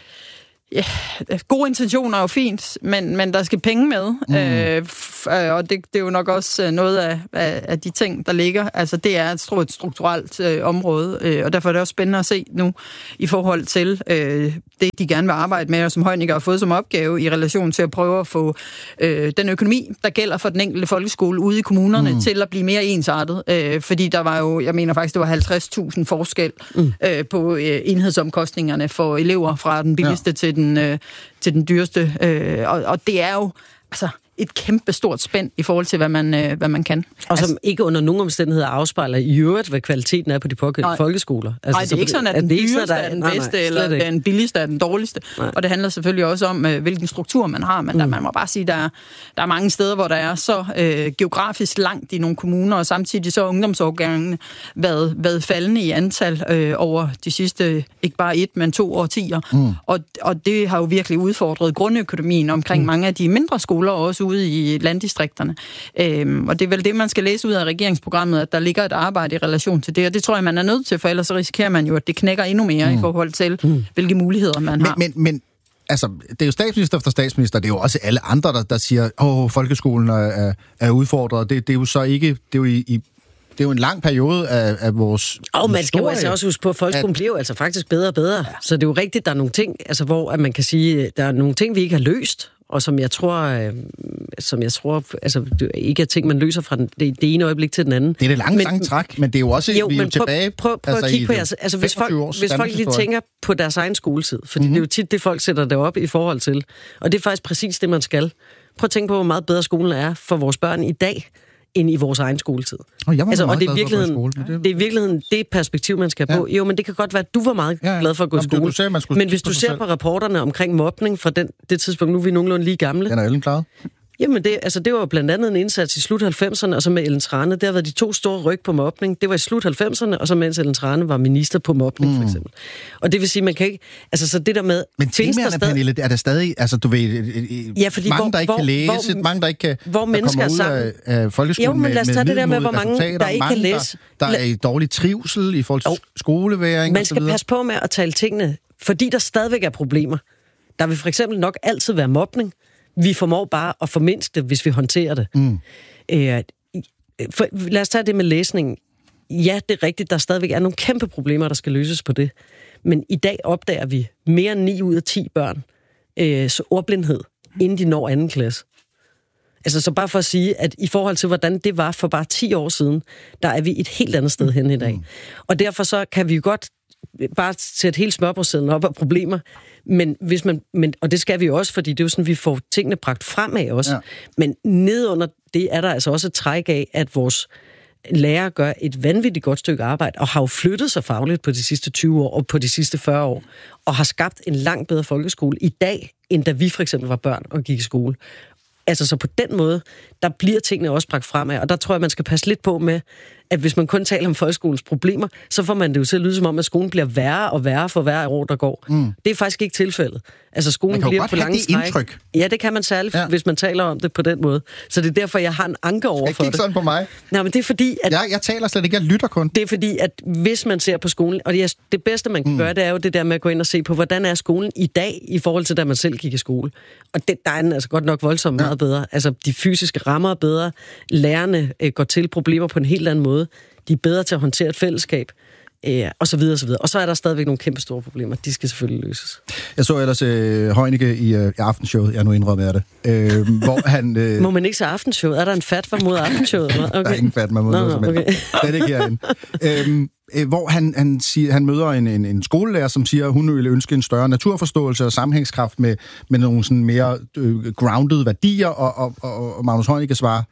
ja, gode intentioner er jo fint, men, men der skal penge med, mm. øh, f- og det, det er jo nok også noget af, af, af de ting, der ligger. Altså, det er et stort strukturelt øh, område, øh, og derfor er det også spændende at se nu i forhold til øh, det, de gerne vil arbejde med, og som Heunicke har fået som opgave i relation til at prøve at få øh, den økonomi, der gælder for den enkelte folkeskole ude i kommunerne, mm. til at blive mere ensartet. Øh, fordi der var jo, jeg mener faktisk, det var halvtreds tusind forskel mm. øh, på øh, enhedsomkostningerne for elever fra den billigste ja. til den Den, øh, til den dyreste, øh, og, og det er jo altså et kæmpe stort spænd i forhold til, hvad man, øh, hvad man kan. Og som altså, ikke under nogen omstændigheder afspejler i øvrigt, hvad kvaliteten er på de pågældende folkeskoler. Altså, nej, det er ikke sådan, at den dyreste er den bedste, eller den billigste er den dårligste. Nej. Og det handler selvfølgelig også om, øh, hvilken struktur man har, men mm. der, man må bare sige, der er, der er mange steder, hvor der er så øh, geografisk langt i nogle kommuner, og samtidig så er ungdomsårgangene været, været faldende i antal øh, over de sidste, ikke bare et, men to årtier. Mm. Og, og det har jo virkelig udfordret grundøkonomien omkring mm. mange af de mindre skoler, også ude i landdistrikterne. Øhm, og det er vel det, man skal læse ud af regeringsprogrammet, at der ligger et arbejde i relation til det, og det tror jeg, man er nødt til, for ellers så risikerer man jo, at det knækker endnu mere mm. i forhold til, mm. hvilke muligheder man men, har. Men, men altså, det er jo statsminister efter statsminister, det er jo også alle andre, der, der siger, åh, folkeskolen er, er, er udfordret. Det, det er jo så ikke, det er jo i, i det er jo en lang periode af, af vores Og man skal jo altså også huske på, at folkeskolen at... bliver jo altså faktisk bedre og bedre. Ja. Så det er jo rigtigt, der er nogle ting, altså hvor at man kan sige, der er nogle ting, vi ikke har løst, og som jeg tror, øh, som jeg tror, altså ikke er ting, man løser fra den, det, det ene øjeblik til den anden. Det er det lange, men, lange træk, men det er jo også, jo, vi er jo prøv, tilbage... Prøv, prøv altså, at kigge på jeres... Altså, hvis folk, hvis folk lige tænker på deres egen skoletid, fordi mm-hmm. det er jo tit det, folk sætter det op i forhold til, og det er faktisk præcis det, man skal. Prøv at tænke på, hvor meget bedre skolen er for vores børn i dag, end i vores egen skoletid. Oh, jeg var altså, meget og det er, virkeligheden, skole, det... det er virkeligheden det perspektiv, man skal ja. på. Jo, men det kan godt være, at du var meget ja, ja. glad for at gå i skole. Du sagde, men hvis du ser selv. på rapporterne omkring mobning fra den, det tidspunkt, nu er vi nogenlunde lige gamle. Den er Ellen klaret. Jamen, det, altså, det var blandt andet en indsats i slut halvfemserne, og så med Ellen Trane. Det har været de to store ryg på mobning. Det var i slut halvfemserne, og så mens Ellen Trane var minister på mobning, mm. for eksempel. Og det vil sige, man kan ikke... Altså, så det der med... Men temaerne, stadig... Pernille, er der stadig... Altså, du ved... Ja, fordi mange, hvor, der ikke hvor, kan læse, hvor, mange, der ikke kan... Hvor mennesker er sammen. Af, af folkeskolen jo, men lad os tage det der med, hvor mange, der ikke mange, kan læse. Der, der er i dårlig trivsel i forhold til oh. skoleværing. Man skal passe på med at tale tingene, fordi der stadigvæk er problemer. Der vil for eksempel nok altid være mobning. Vi formår bare at formindske det, hvis vi håndterer det. Mm. Øh, for, lad os tage det med læsningen. Ja, det er rigtigt, der stadigvæk er nogle kæmpe problemer, der skal løses på det. Men i dag opdager vi mere end ni ud af ti børn øh, så ordblindhed, inden de når anden klasse. Altså, så bare for at sige, at i forhold til, hvordan det var for bare ti år siden, der er vi et helt andet sted hen i dag. Mm. Og derfor så kan vi jo godt bare sætte hele smørbrødssedlen op af problemer, men hvis man, men, og det skal vi jo også, fordi det er jo sådan, vi får tingene bragt fremad også. Ja. Men nedunder det er der altså også et træk af, at vores lærere gør et vanvittigt godt stykke arbejde, og har jo flyttet sig fagligt på de sidste tyve år, og på de sidste fyrre år, og har skabt en langt bedre folkeskole i dag, end da vi for eksempel var børn og gik i skole. Altså, så på den måde, der bliver tingene også bragt fremad, og der tror jeg, man skal passe lidt på med, at hvis man kun taler om folkeskolens problemer, så får man det jo til at lyde som om, at skolen bliver værre og værre for hver år, der går. Mm. Det er faktisk ikke tilfældet. Altså, skolen bliver på lange stræk. Indtryk. Ja, det kan man særligt, ja. hvis man taler om det på den måde. Så det er derfor, jeg har en anke over jeg for det. Ikke sådan på mig. Nej, men det er fordi, at... Jeg, jeg taler slet ikke, jeg lytter kun. Det er fordi, at hvis man ser på skolen, og det, det bedste, man kan mm. gøre, det er jo det der med at gå ind og se på, hvordan er skolen i dag, i forhold til, da man selv gik i skole. Og det, der er den altså godt nok voldsomt ja. meget bedre. Altså, de fysiske rammer er bedre. Lærerne øh, går til problemer på en helt anden måde. De er bedre til at håndtere et fællesskab, øh, og så videre, og så videre. Og så er der stadigvæk nogle kæmpe store problemer. De skal selvfølgelig løses. Jeg så ellers øh, Heunicke i, øh, i aftenshowet. Jeg er nu indrømmet af det. Øh, hvor han... Øh... Må man ikke se aftenshowet? Er der en fatwa mod aftenshowet? Okay. Der er ingen fatwa mod noget som helst. Okay. Det er det ikke herinde. øhm, øh, hvor han, han, siger, han møder en, en, en skolelærer, som siger, at hun ville ønske en større naturforståelse og sammenhængskraft med, med nogle sådan mere øh, grounded værdier, og, og, og, og Magnus Heunicke svarer,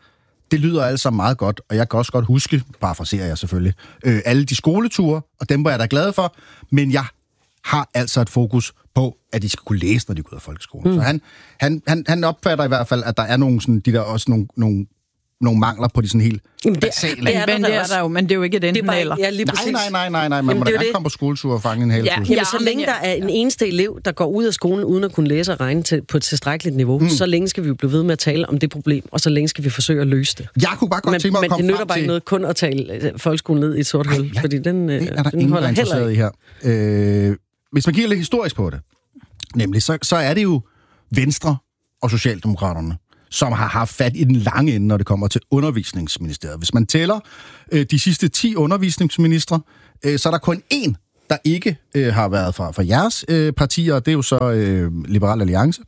Det lyder altså meget godt, og jeg kan også godt huske, parafraserer jeg selvfølgelig, øh, alle de skoleture, og dem var jeg da glad for, men jeg har altså et fokus på, at de skal kunne læse, når de går ud af folkeskolen. Mm. Så han, han, han, han opfatter i hvert fald, at der er nogle, sådan, de der også nogle, nogle, nogle mangler på de sådan helt Jamen, det, basale. Det er men, det er der jo, men det er jo ikke den heller. Ja, lige nej, nej, nej, nej, nej. Man må da gerne komme på skoletur og fange en hel ja, tur. Jamen, så længe der er en eneste elev, der går ud af skolen uden at kunne læse og regne til, på et tilstrækkeligt niveau, mm. så længe skal vi jo blive ved med at tale om det problem, og så længe skal vi forsøge at løse det. Jeg kunne bare godt men, tænke mig at komme Men det nytter bare til... ikke noget kun at tale folkeskolen ned i et sort hul, ja, fordi den, det er der den ingen, holder heller ikke. I her. Øh, hvis man kigger lidt historisk på det, nemlig, så, så er det jo Venstre og Socialdemokraterne, som har haft fat i den lange ende, når det kommer til undervisningsministeriet. Hvis man tæller øh, de sidste ti undervisningsministre, øh, så er der kun én, der ikke øh, har været fra, fra jeres øh, partier, og det er jo så øh, Liberal Alliance,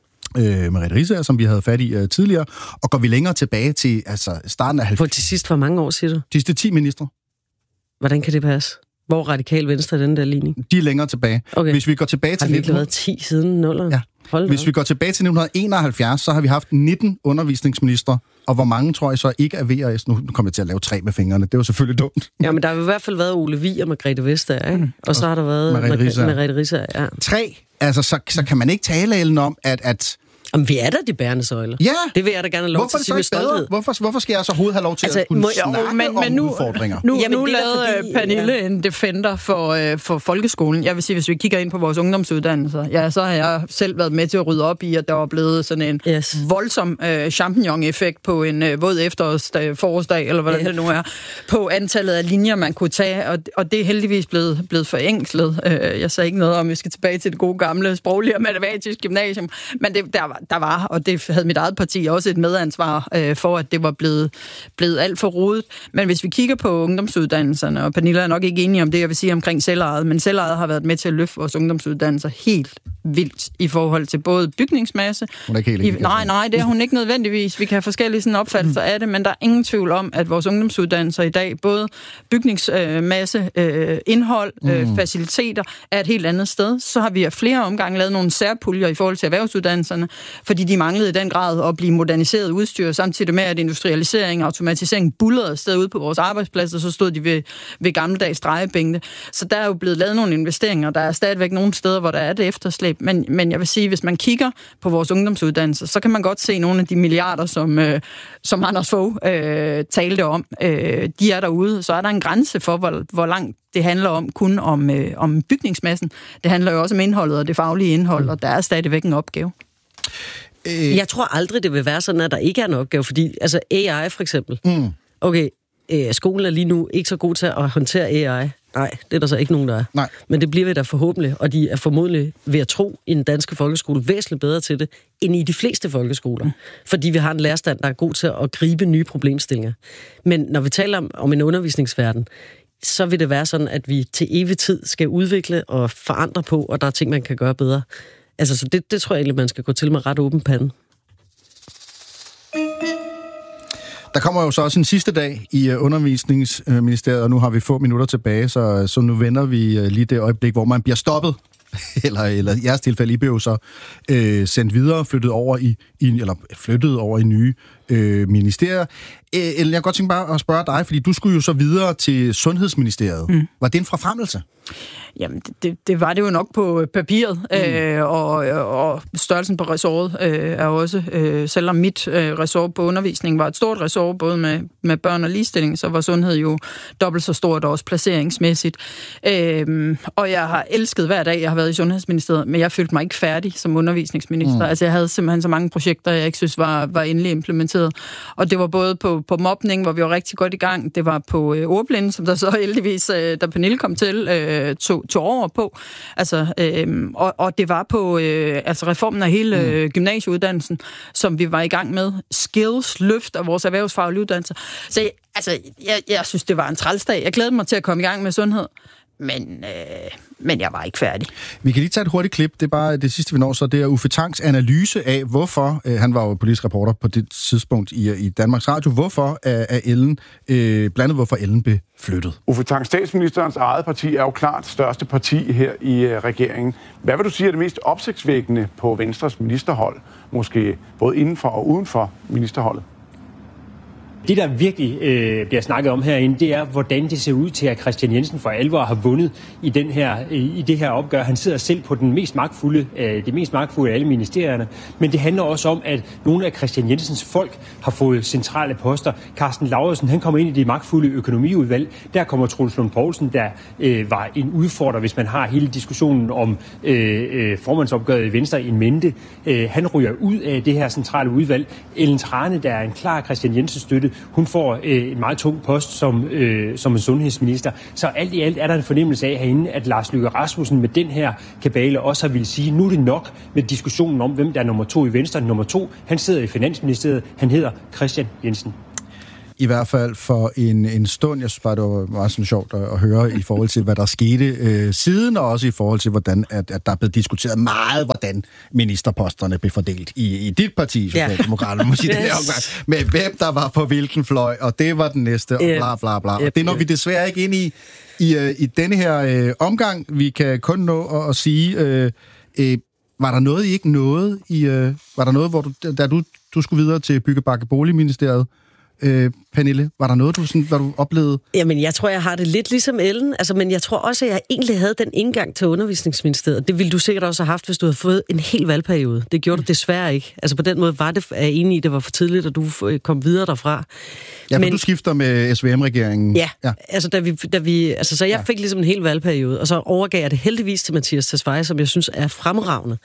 øh, Merete Riisager, som vi havde fat i øh, tidligere, og går vi længere tilbage til altså, starten af halvfemserne. På til sidst for mange år, siger du? De sidste ti ministre. Hvordan kan det passe? Hvor er Radikal Venstre i den der ligning? De er længere tilbage. Okay. Hvis vi går tilbage til... Har det ikke været ti siden nullerne? Ja. Hold Hvis vi går tilbage til nitten enoghalvfjerds, så har vi haft nitten undervisningsministre, og hvor mange tror jeg så ikke er V S? Nu kommer jeg til at lave tre med fingrene, det er jo selvfølgelig dumt. Ja, men der har i hvert fald været Ole Vig og Margrethe Vestager, ikke? Og så har der været Merete Riisager. Ja. Tre, altså så, så kan man ikke tale Ellen om, at... at Jamen, vi er da de bærende søjler. Ja. Det vil jeg da gerne have lov hvorfor til at sige med stolthed. Hvorfor, hvorfor skal jeg så overhovedet have lov til altså, at kunne må, snakke jo, men, men nu, om udfordringer? Nu, Jamen, nu lavede fordi, Pernille ja. en defender for, øh, for folkeskolen. Jeg vil sige, hvis vi kigger ind på vores ungdomsuddannelser, ja, så har jeg selv været med til at rydde op i, at der var blevet sådan en yes. voldsom øh, champignon-effekt på en øh, våd efterårsdag, forårsdag, eller hvordan yeah. det nu er, på antallet af linjer, man kunne tage, og, og det er heldigvis blevet, blevet forenklet. Øh, jeg sagde ikke noget om, vi skal tilbage til det gode gamle sproglige og matematisk gymnasium, men det, der, der var, og det havde mit eget parti også et medansvar øh, for, at det var blevet, blevet alt for rodet. Men hvis vi kigger på ungdomsuddannelserne, og Pernille er nok ikke enig om det, jeg vil sige omkring selvejet, men selvejet har været med til at løfte vores ungdomsuddannelser helt vildt i forhold til både bygningsmasse... Hun er ikke helt enig. Nej, nej, det er hun ikke nødvendigvis. Vi kan have forskellige sådan opfattelser af det, men der er ingen tvivl om, at vores ungdomsuddannelser i dag, både bygningsmasse, øh, indhold, øh, mm. faciliteter, er et helt andet sted. Så har vi af flere omgange lavet nogle særpuljer i forhold til erhvervsuddannelserne, fordi de manglede i den grad at blive moderniseret udstyr, samtidig med, at industrialisering og automatisering bullerede afsted ude på vores arbejdspladser, så stod de ved, ved gammeldags drejebænke. Så der er jo blevet lavet nogle investeringer, der er stadigvæk nogle steder, hvor der er det efterslæb. Men, men jeg vil sige, hvis man kigger på vores ungdomsuddannelser, så kan man godt se nogle af de milliarder, som, øh, som Anders Fogh øh, talte om. Øh, de er derude. Så er der en grænse for, hvor, hvor langt det handler om kun om, øh, om bygningsmassen. Det handler jo også om indholdet og det faglige indhold, og der er stadigvæk en opgave. Jeg tror aldrig, det vil være sådan, at der ikke er en opgave, fordi altså A I for eksempel. Mm. Okay, øh, skolen er lige nu ikke så god til at håndtere A I. Nej, det er der så ikke nogen, der er. Nej. Men det bliver vi da forhåbentlig, og de er formodentlig ved at tro i den danske folkeskole væsentligt bedre til det, end i de fleste folkeskoler. Mm. Fordi vi har en lærerstand, der er god til at gribe nye problemstillinger. Men når vi taler om, om en undervisningsverden, så vil det være sådan, at vi til evig tid skal udvikle og forandre på, og der er ting, man kan gøre bedre. Altså, så det, det tror jeg egentlig, man skal gå til med ret åben pande. Der kommer jo så også en sidste dag i undervisningsministeriet, og nu har vi få minutter tilbage, så, så nu vender vi lige det øjeblik, hvor man bliver stoppet, eller, eller i jeres tilfælde, I blev jo så øh, sendt videre, flyttet over i, i, eller flyttet over i nye øh, ministerier. Ellen, jeg kan godt tænke bare at spørge dig, fordi du skulle jo så videre til Sundhedsministeriet. Mm. Var det en forfremmelse? Jamen, det, det var det jo nok på papiret, mm. øh, og, og størrelsen på ressortet øh, er også, øh, selvom mit øh, ressort på undervisning var et stort ressort, både med, med børn og ligestilling, så var sundhed jo dobbelt så stort, også placeringsmæssigt. Øh, og jeg har elsket hver dag, jeg har været i Sundhedsministeriet, men jeg følte mig ikke færdig som undervisningsminister. Mm. Altså, jeg havde simpelthen så mange projekter, jeg ikke synes var, var endelig implementeret. Og det var både på, på mobning, hvor vi var rigtig godt i gang, det var på øh, ordblinde, som der så heldigvis, øh, da Pernille kom til, øh, tog to år på. Altså, øh, og, og det var på øh, altså reformen af hele øh, gymnasieuddannelsen, som vi var i gang med. Skills, løft af vores erhvervsfaglige uddannelser. Så altså, jeg, jeg synes, det var en trælsdag. Jeg glædede mig til at komme i gang med sundhed. Men, øh, men jeg var ikke færdig. Vi kan lige tage et hurtigt klip. Det er bare det sidste, vi når, så det er Uffe Tangs analyse af, hvorfor, øh, han var jo politisk reporter på det tidspunkt i, i Danmarks Radio, hvorfor er, er Ellen, øh, blandt andet hvorfor Ellen blev flyttet. Uffe Tang, statsministerens eget parti er jo klart største parti her i øh, regeringen. Hvad vil du sige er det mest opsigtsvækkende på Venstres ministerhold? Måske både indenfor og uden for ministerholdet? Det, der virkelig øh, bliver snakket om herinde, det er, hvordan det ser ud til, at Kristian Jensen for alvor har vundet i, den her, i det her opgør. Han sidder selv på den mest magtfulde, øh, det mest magtfulde af alle ministerierne, men det handler også om, at nogle af Kristian Jensens folk har fået centrale poster. Carsten Lauritsen, han kommer ind i det magtfulde økonomiudvalg. Der kommer Troels Lund Poulsen, der øh, var en udfordrer, hvis man har hele diskussionen om øh, øh, formandsopgøret i Venstre in mente. Øh, han ryger ud af det her centrale udvalg. Ellen Trane, der er en klar Kristian Jensen støtte, hun får øh, en meget tung post som, øh, som en sundhedsminister. Så alt i alt er der en fornemmelse af herinde, at Lars Løkke Rasmussen med den her kabale også har ville sige, nu er det nok med diskussionen om, hvem der er nummer to i Venstre. Nummer to, han sidder i Finansministeriet. Han hedder Kristian Jensen. I hvert fald for en, en stund. Jeg synes bare, det var meget sådan sjovt at, at høre i forhold til, hvad der skete øh, siden, og også i forhold til, hvordan at, at der er blevet diskuteret meget, hvordan ministerposterne blev fordelt i, i dit parti, Socialdemokraterne, ja. Må sige, yes. Den her omgang, med hvem der var på hvilken fløj, og det var den næste, og bla bla bla. Yep. Og det når vi desværre ikke ind i, i, øh, i denne her øh, omgang. Vi kan kun nå at, at sige, øh, øh, var der noget, I ikke nåede? I, øh, var der noget, hvor du, da du, du skulle videre til Byggebakke Boligministeriet, Øh, Pernille, var der noget, du, sådan, hvad du oplevede? Jamen, jeg tror, jeg har det lidt ligesom Ellen, altså, men jeg tror også, at jeg egentlig havde den indgang til Undervisningsministeriet. Det ville du sikkert også have haft, hvis du havde fået en hel valgperiode. Det gjorde du desværre ikke. Altså, på den måde var det, er jeg enig i, det var for tidligt, at du kom videre derfra. Ja, men du skifter med S V M-regeringen. Ja, ja. altså, da vi, da vi, altså, så jeg fik ligesom en hel valgperiode, og så overgav jeg det heldigvis til Mathias Tesfaye, som jeg synes er fremragende.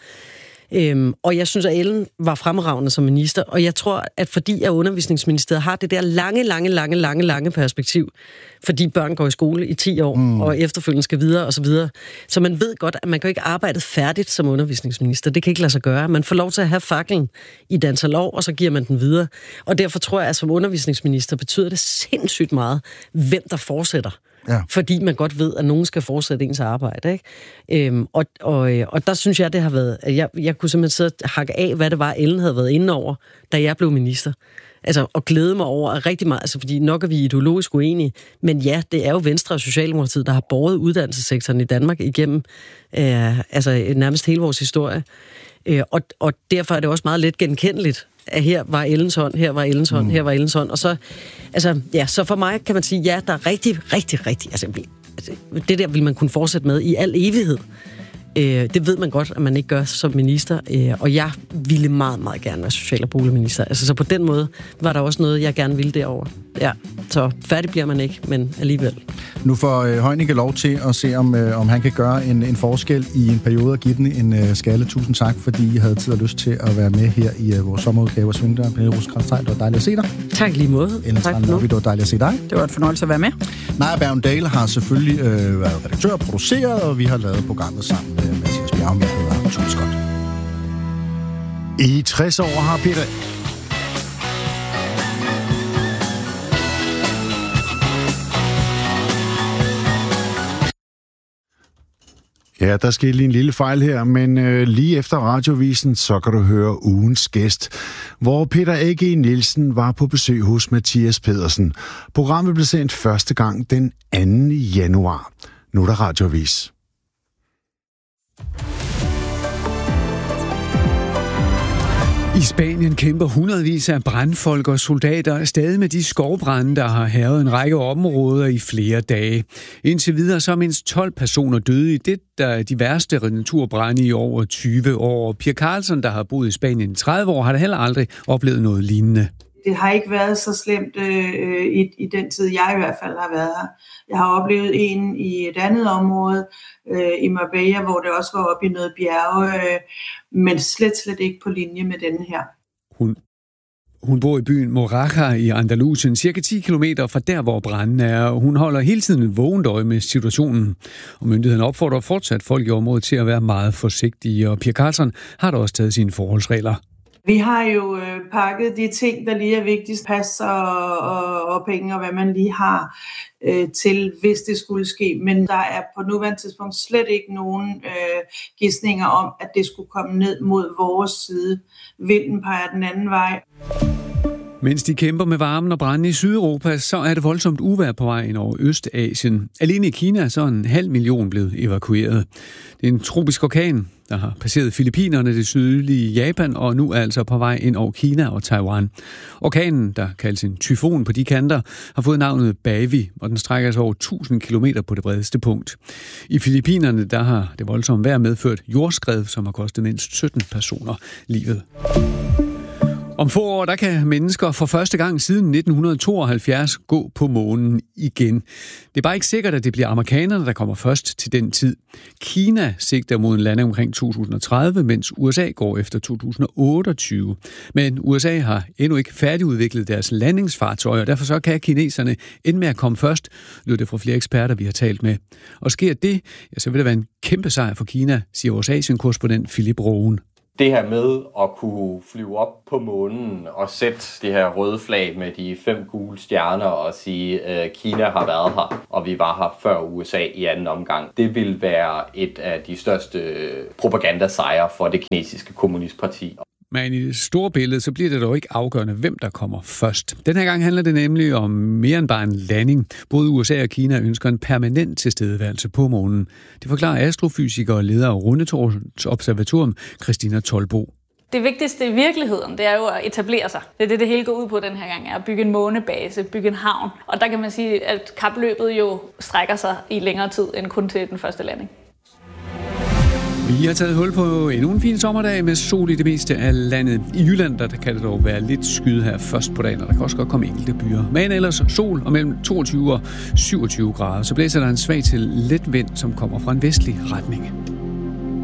Øhm, og jeg synes, at Ellen var fremragende som minister, og jeg tror, at fordi at Undervisningsministeriet har det der lange, lange, lange, lange, lange perspektiv, fordi børn går i skole i ti år, mm. og efterfølgende skal videre og så videre, så man ved godt, at man kan ikke arbejde færdigt som undervisningsminister. Det kan ikke lade sig gøre. Man får lov til at have faklen i et antal år, og så giver man den videre. Og derfor tror jeg, at som undervisningsminister betyder det sindssygt meget, hvem der fortsætter. Ja. Fordi man godt ved, at nogen skal fortsætte ens arbejde. Ikke? Øhm, og, og, og der synes jeg, det har været... At jeg, jeg kunne simpelthen sidde og hakke af, hvad det var, Ellen havde været inde over, da jeg blev minister. Altså, og glæde mig over rigtig meget, altså, fordi nok er vi ideologisk uenige, men ja, det er jo Venstre og Socialdemokratiet, der har båret uddannelsessektoren i Danmark igennem øh, altså, nærmest hele vores historie. Øh, og, og derfor er det også meget let genkendeligt, at her var Ellens hånd, her var Ellens hånd, mm. her var Ellens hånd. Og så, altså, ja, så for mig kan man sige, ja, der er rigtig, rigtig, rigtig... Altså, det der vil man kunne fortsætte med i al evighed. Øh, det ved man godt, at man ikke gør som minister. Øh, og jeg ville meget, meget gerne være social- og boligminister. Altså, så på den måde var der også noget, jeg gerne ville derover. Ja, så færdig bliver man ikke, men alligevel. Nu får øh, Heunicke lov til at se, om, øh, om han kan gøre en, en forskel i en periode og give den en øh, skalle. Tusind tak, fordi I havde tid og lyst til at være med her i øh, vores sommerudgave af Svingdøren. Pernille Rosenkrantz-Theil, det var dejligt at se dig. Tak lige måde. Ellen Trane Nørby, det var dejligt at se dig. Det var en fornøjelse at være med. Naja Bergendale har selvfølgelig øh, været redaktør og produceret, og vi har lavet programmet sammen med Mathias Bjerg. Jeg hedder Thomas Scott. I tres år har Peter... Ja, der skete lige en lille fejl her, men øh, lige efter radiovisen, så kan du høre ugens gæst, hvor Peter A G Nielsen var på besøg hos Mathias Pedersen. Programmet blev sendt første gang den anden januar. Nu er der radiovis. I Spanien kæmper hundredvis af brandfolk og soldater stadig med de skovbrande, der har hærget en række områder i flere dage. Indtil videre så er mindst tolv personer døde i det, der er de værste naturbrande i over tyve år. Pia Carlsson, der har boet i Spanien i tredive år, har da heller aldrig oplevet noget lignende. Det har ikke været så slemt øh, i, i den tid, jeg i hvert fald har været her. Jeg har oplevet en i et andet område, øh, i Marbella, hvor det også var oppe i noget bjerge, øh, men slet, slet ikke på linje med denne her. Hun, hun bor i byen Moraja i Andalusien, cirka ti kilometer fra der, hvor branden er. Hun holder hele tiden et vågent øje med situationen, og myndigheden opfordrer fortsat folk i området til at være meget forsigtige, og Pia Carlsson har da også taget sine forholdsregler. Vi har jo øh, pakket de ting, der lige er vigtigst, pas og, og, og penge og hvad man lige har øh, til, hvis det skulle ske. Men der er på nuværende tidspunkt slet ikke nogen øh, gidsninger om, at det skulle komme ned mod vores side. Vinden peger den anden vej. Mens de kæmper med varmen og branden i Sydeuropa, så er det voldsomt uvejr på vej ind over Østasien. Alene i Kina er så en halv million blevet evakueret. Det er en tropisk orkan, der har passeret Filippinerne, det sydlige Japan, og nu er altså på vej ind over Kina og Taiwan. Orkanen, der kaldes en tyfon på de kanter, har fået navnet Bavi, og den strækker sig over tusind kilometer på det bredeste punkt. I Filippinerne, der har det voldsomme vejr medført jordskred, som har kostet mindst sytten personer livet. Om få år, der kan mennesker for første gang siden nitten tooghalvfjerds gå på månen igen. Det er bare ikke sikkert, at det bliver amerikanerne, der kommer først til den tid. Kina sigter mod en landing omkring to tusind og tredive, mens U S A går efter to tusind og otteogtyve. Men U S A har endnu ikke færdigudviklet deres landingsfartøjer, og derfor så kan kineserne ende med at komme først, lyder det fra flere eksperter, vi har talt med. Og sker det, ja, så vil det være en kæmpe sejr for Kina, siger vores Asien-korrespondent Philip Roen. Det her med at kunne flyve op på månen og sætte det her røde flag med de fem gule stjerner og sige, at Kina har været her, og vi var her før U S A i anden omgang, det vil være et af de største propagandasejre for det kinesiske kommunistparti. Men i det store billede, så bliver det dog ikke afgørende, hvem der kommer først. Den her gang handler det nemlig om mere end bare en landing. Både U S A og Kina ønsker en permanent tilstedeværelse på månen. Det forklarer astrofysiker og leder af Rundetårns Observatorium, Christina Tolbo. Det vigtigste i virkeligheden, det er jo at etablere sig. Det er det, det hele går ud på den her gang, er at bygge en månebase, bygge en havn. Og der kan man sige, at kapløbet jo strækker sig i længere tid end kun til den første landing. Vi har taget hul på endnu en fin sommerdag med sol i det meste af landet. I Jylland der kan det dog være lidt skyde her først på dagen, og der kan også godt komme enkelte byer. Men ellers sol og mellem toogtyve og syvogtyve grader, så blæser der en svag til let vind, som kommer fra en vestlig retning.